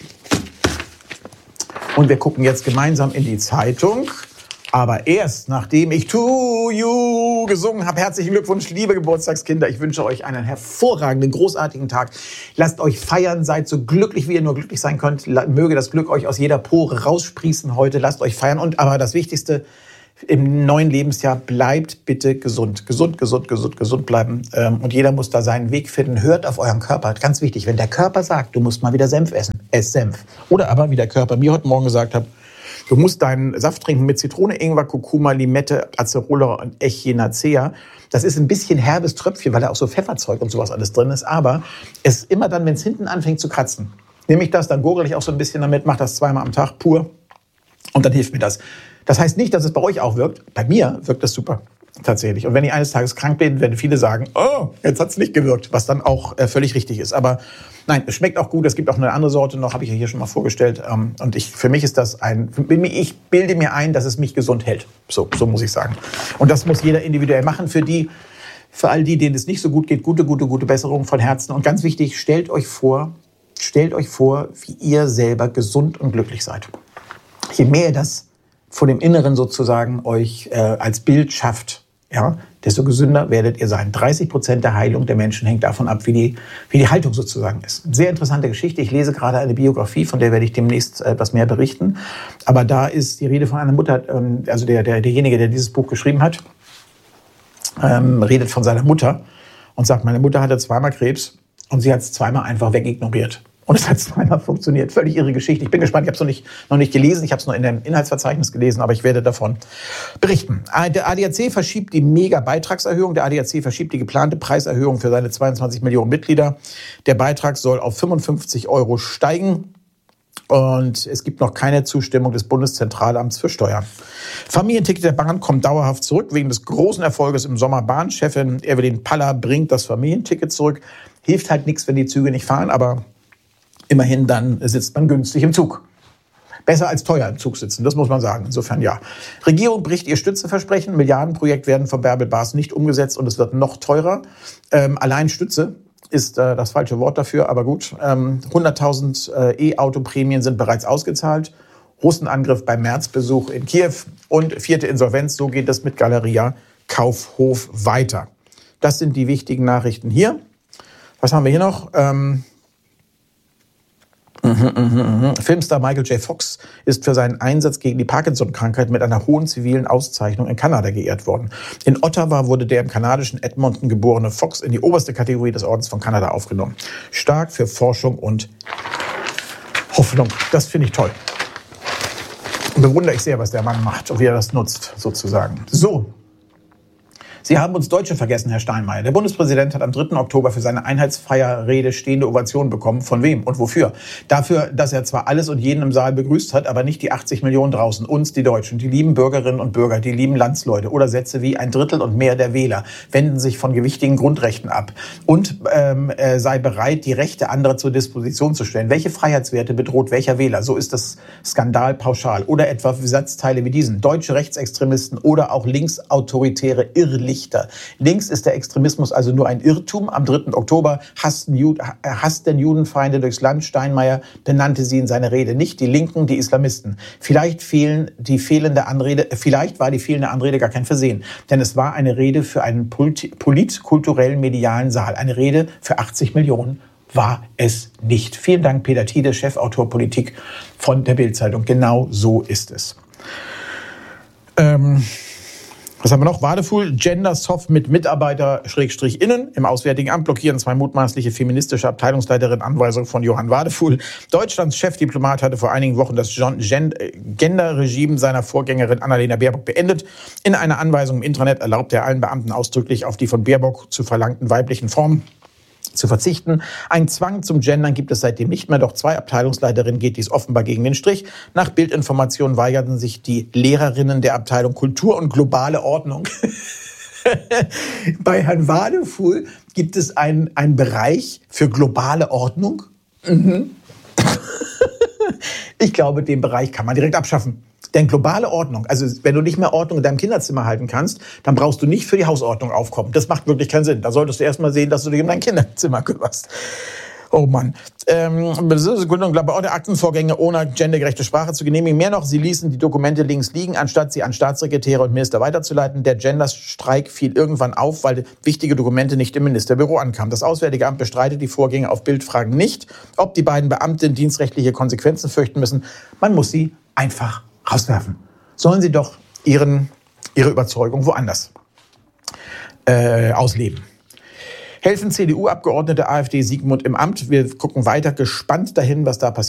Und wir gucken jetzt gemeinsam in die Zeitung. Aber erst, nachdem ich To You gesungen habe, herzlichen Glückwunsch, liebe Geburtstagskinder. Ich wünsche euch einen hervorragenden, großartigen Tag. Lasst euch feiern, seid so glücklich, wie ihr nur glücklich sein könnt. Möge das Glück euch aus jeder Pore raussprießen heute. Lasst euch feiern. Und aber das Wichtigste, im neuen Lebensjahr, bleibt bitte gesund. Gesund, gesund, gesund, gesund bleiben. Und jeder muss da seinen Weg finden. Hört auf euren Körper. Ganz wichtig, wenn der Körper sagt, du musst mal wieder Senf essen, ess Senf. Oder aber, wie der Körper mir heute Morgen gesagt hat, du musst deinen Saft trinken mit Zitrone, Ingwer, Kurkuma, Limette, Acerola und Echinacea. Das ist ein bisschen herbes Tröpfchen, weil da auch so Pfefferzeug und sowas alles drin ist. Aber es immer dann, wenn es hinten anfängt zu kratzen, nehme ich das, dann gurgel ich auch so ein bisschen damit, mache das zweimal am Tag pur und dann hilft mir das. Das heißt nicht, dass es bei euch auch wirkt. Bei mir wirkt das super, tatsächlich. Und wenn ich eines Tages krank bin, werden viele sagen, oh, jetzt hat's nicht gewirkt, was dann auch äh, völlig richtig ist. Aber nein, es schmeckt auch gut. Es gibt auch eine andere Sorte noch, habe ich ja hier schon mal vorgestellt. Ähm, und ich, für mich ist das ein, ich bilde mir ein, dass es mich gesund hält. So, so muss ich sagen. Und das muss jeder individuell machen. Für die, für all die, denen es nicht so gut geht, gute, gute, gute Besserung von Herzen. Und ganz wichtig, stellt euch vor, stellt euch vor, wie ihr selber gesund und glücklich seid. Je mehr ihr das von dem Inneren sozusagen euch äh, als Bild schafft, ja, desto gesünder werdet ihr sein. dreißig Prozent der Heilung der Menschen hängt davon ab, wie die, wie die Haltung sozusagen ist. Sehr interessante Geschichte. Ich lese gerade eine Biografie, von der werde ich demnächst etwas mehr berichten. Aber da ist die Rede von einer Mutter, also der, der, derjenige, der dieses Buch geschrieben hat, ähm, redet von seiner Mutter und sagt, meine Mutter hatte zweimal Krebs und sie hat es zweimal einfach wegignoriert. Und es hat zweimal funktioniert. Völlig irre Geschichte. Ich bin gespannt. Ich habe es noch nicht, noch nicht gelesen. Ich habe es nur in dem Inhaltsverzeichnis gelesen, aber ich werde davon berichten. Der A D A C verschiebt die Mega-Beitragserhöhung. Der A D A C verschiebt die geplante Preiserhöhung für seine zweiundzwanzig Millionen Mitglieder. Der Beitrag soll auf fünfundfünfzig Euro steigen. Und es gibt noch keine Zustimmung des Bundeszentralamts für Steuern. Familienticket der Bahn kommt dauerhaft zurück wegen des großen Erfolges im Sommer. Bahnchefin Evelyn Paller bringt das Familienticket zurück. Hilft halt nichts, wenn die Züge nicht fahren, aber immerhin dann sitzt man günstig im Zug. Besser als teuer im Zug sitzen, das muss man sagen. Insofern ja. Regierung bricht ihr Stütze-Versprechen. Milliardenprojekt werden von Bärbel Baas nicht umgesetzt und es wird noch teurer. Ähm, allein Stütze ist äh, das falsche Wort dafür, aber gut. Ähm, hunderttausend äh, E-Auto-Prämien sind bereits ausgezahlt. Russenangriff beim Märzbesuch in Kiew und vierte Insolvenz. So geht es mit Galeria Kaufhof weiter. Das sind die wichtigen Nachrichten hier. Was haben wir hier noch? Ähm, Mhm, mhm, mhm. Filmstar Michael J. Fox ist für seinen Einsatz gegen die Parkinson-Krankheit mit einer hohen zivilen Auszeichnung in Kanada geehrt worden. In Ottawa wurde der im kanadischen Edmonton geborene Fox in die oberste Kategorie des Ordens von Kanada aufgenommen. Stark für Forschung und Hoffnung. Das finde ich toll. Bewundere ich sehr, was der Mann macht und wie er das nutzt, sozusagen. So. Sie haben uns Deutsche vergessen, Herr Steinmeier. Der Bundespräsident hat am dritten Oktober für seine Einheitsfeierrede stehende Ovation bekommen. Von wem und wofür? Dafür, dass er zwar alles und jeden im Saal begrüßt hat, aber nicht die achtzig Millionen draußen. Uns, die Deutschen, die lieben Bürgerinnen und Bürger, die lieben Landsleute. Oder Sätze wie ein Drittel und mehr der Wähler wenden sich von gewichtigen Grundrechten ab. Und ähm, äh, sei bereit, die Rechte anderer zur Disposition zu stellen. Welche Freiheitswerte bedroht welcher Wähler? So ist das Skandal pauschal. Oder etwa Satzteile wie diesen. Deutsche Rechtsextremisten oder auch linksautoritäre Irrlichter. Links ist der Extremismus also nur ein Irrtum. Am dritten Oktober hassten, Jud- hassten Judenfeinde durchs Land. Steinmeier benannte sie in seiner Rede nicht die Linken, die Islamisten. Vielleicht fehlen die fehlende Anrede, vielleicht war die fehlende Anrede gar kein Versehen. Denn es war eine Rede für einen politkulturellen medialen Saal. Eine Rede für achtzig Millionen war es nicht. Vielen Dank, Peter Tiede, Chefautor Politik von der Bild-Zeitung. Genau so ist es. Ähm... Was haben wir noch? Wadefuhl, Gender-Soft mit Mitarbeiter-Innen. Im Auswärtigen Amt blockieren zwei mutmaßliche feministische Abteilungsleiterinnen Anweisungen von Johann Wadefuhl. Deutschlands Chefdiplomat hatte vor einigen Wochen das Gender-Regime seiner Vorgängerin Annalena Baerbock beendet. In einer Anweisung im Intranet erlaubt er allen Beamten ausdrücklich auf die von Baerbock zu verlangten weiblichen Formen zu verzichten. Ein Zwang zum Gendern gibt es seitdem nicht mehr, doch zwei Abteilungsleiterinnen geht dies offenbar gegen den Strich. Nach Bildinformationen weigerten sich die Lehrerinnen der Abteilung Kultur und globale Ordnung. Bei Herrn Wadefuhl gibt es einen, einen Bereich für globale Ordnung. Mhm. Ich glaube, den Bereich kann man direkt abschaffen. Denn globale Ordnung, also wenn du nicht mehr Ordnung in deinem Kinderzimmer halten kannst, dann brauchst du nicht für die Hausordnung aufkommen. Das macht wirklich keinen Sinn. Da solltest du erst mal sehen, dass du dich um dein Kinderzimmer kümmerst. Oh Mann. Ähm, Gründung globale Aktenvorgänge ohne gendergerechte Sprache zu genehmigen. Mehr noch, sie ließen die Dokumente links liegen, anstatt sie an Staatssekretäre und Minister weiterzuleiten. Der Genderstreik fiel irgendwann auf, weil wichtige Dokumente nicht im Ministerbüro ankamen. Das Auswärtige Amt bestreitet die Vorgänge auf Bildfragen nicht. Ob die beiden Beamten dienstrechtliche Konsequenzen fürchten müssen, man muss sie einfach rauswerfen. Sollen sie doch ihren, ihre Überzeugung woanders äh, ausleben. Helfen C D U-Abgeordnete AfD Siegmund im Amt. Wir gucken weiter gespannt dahin, was da passiert.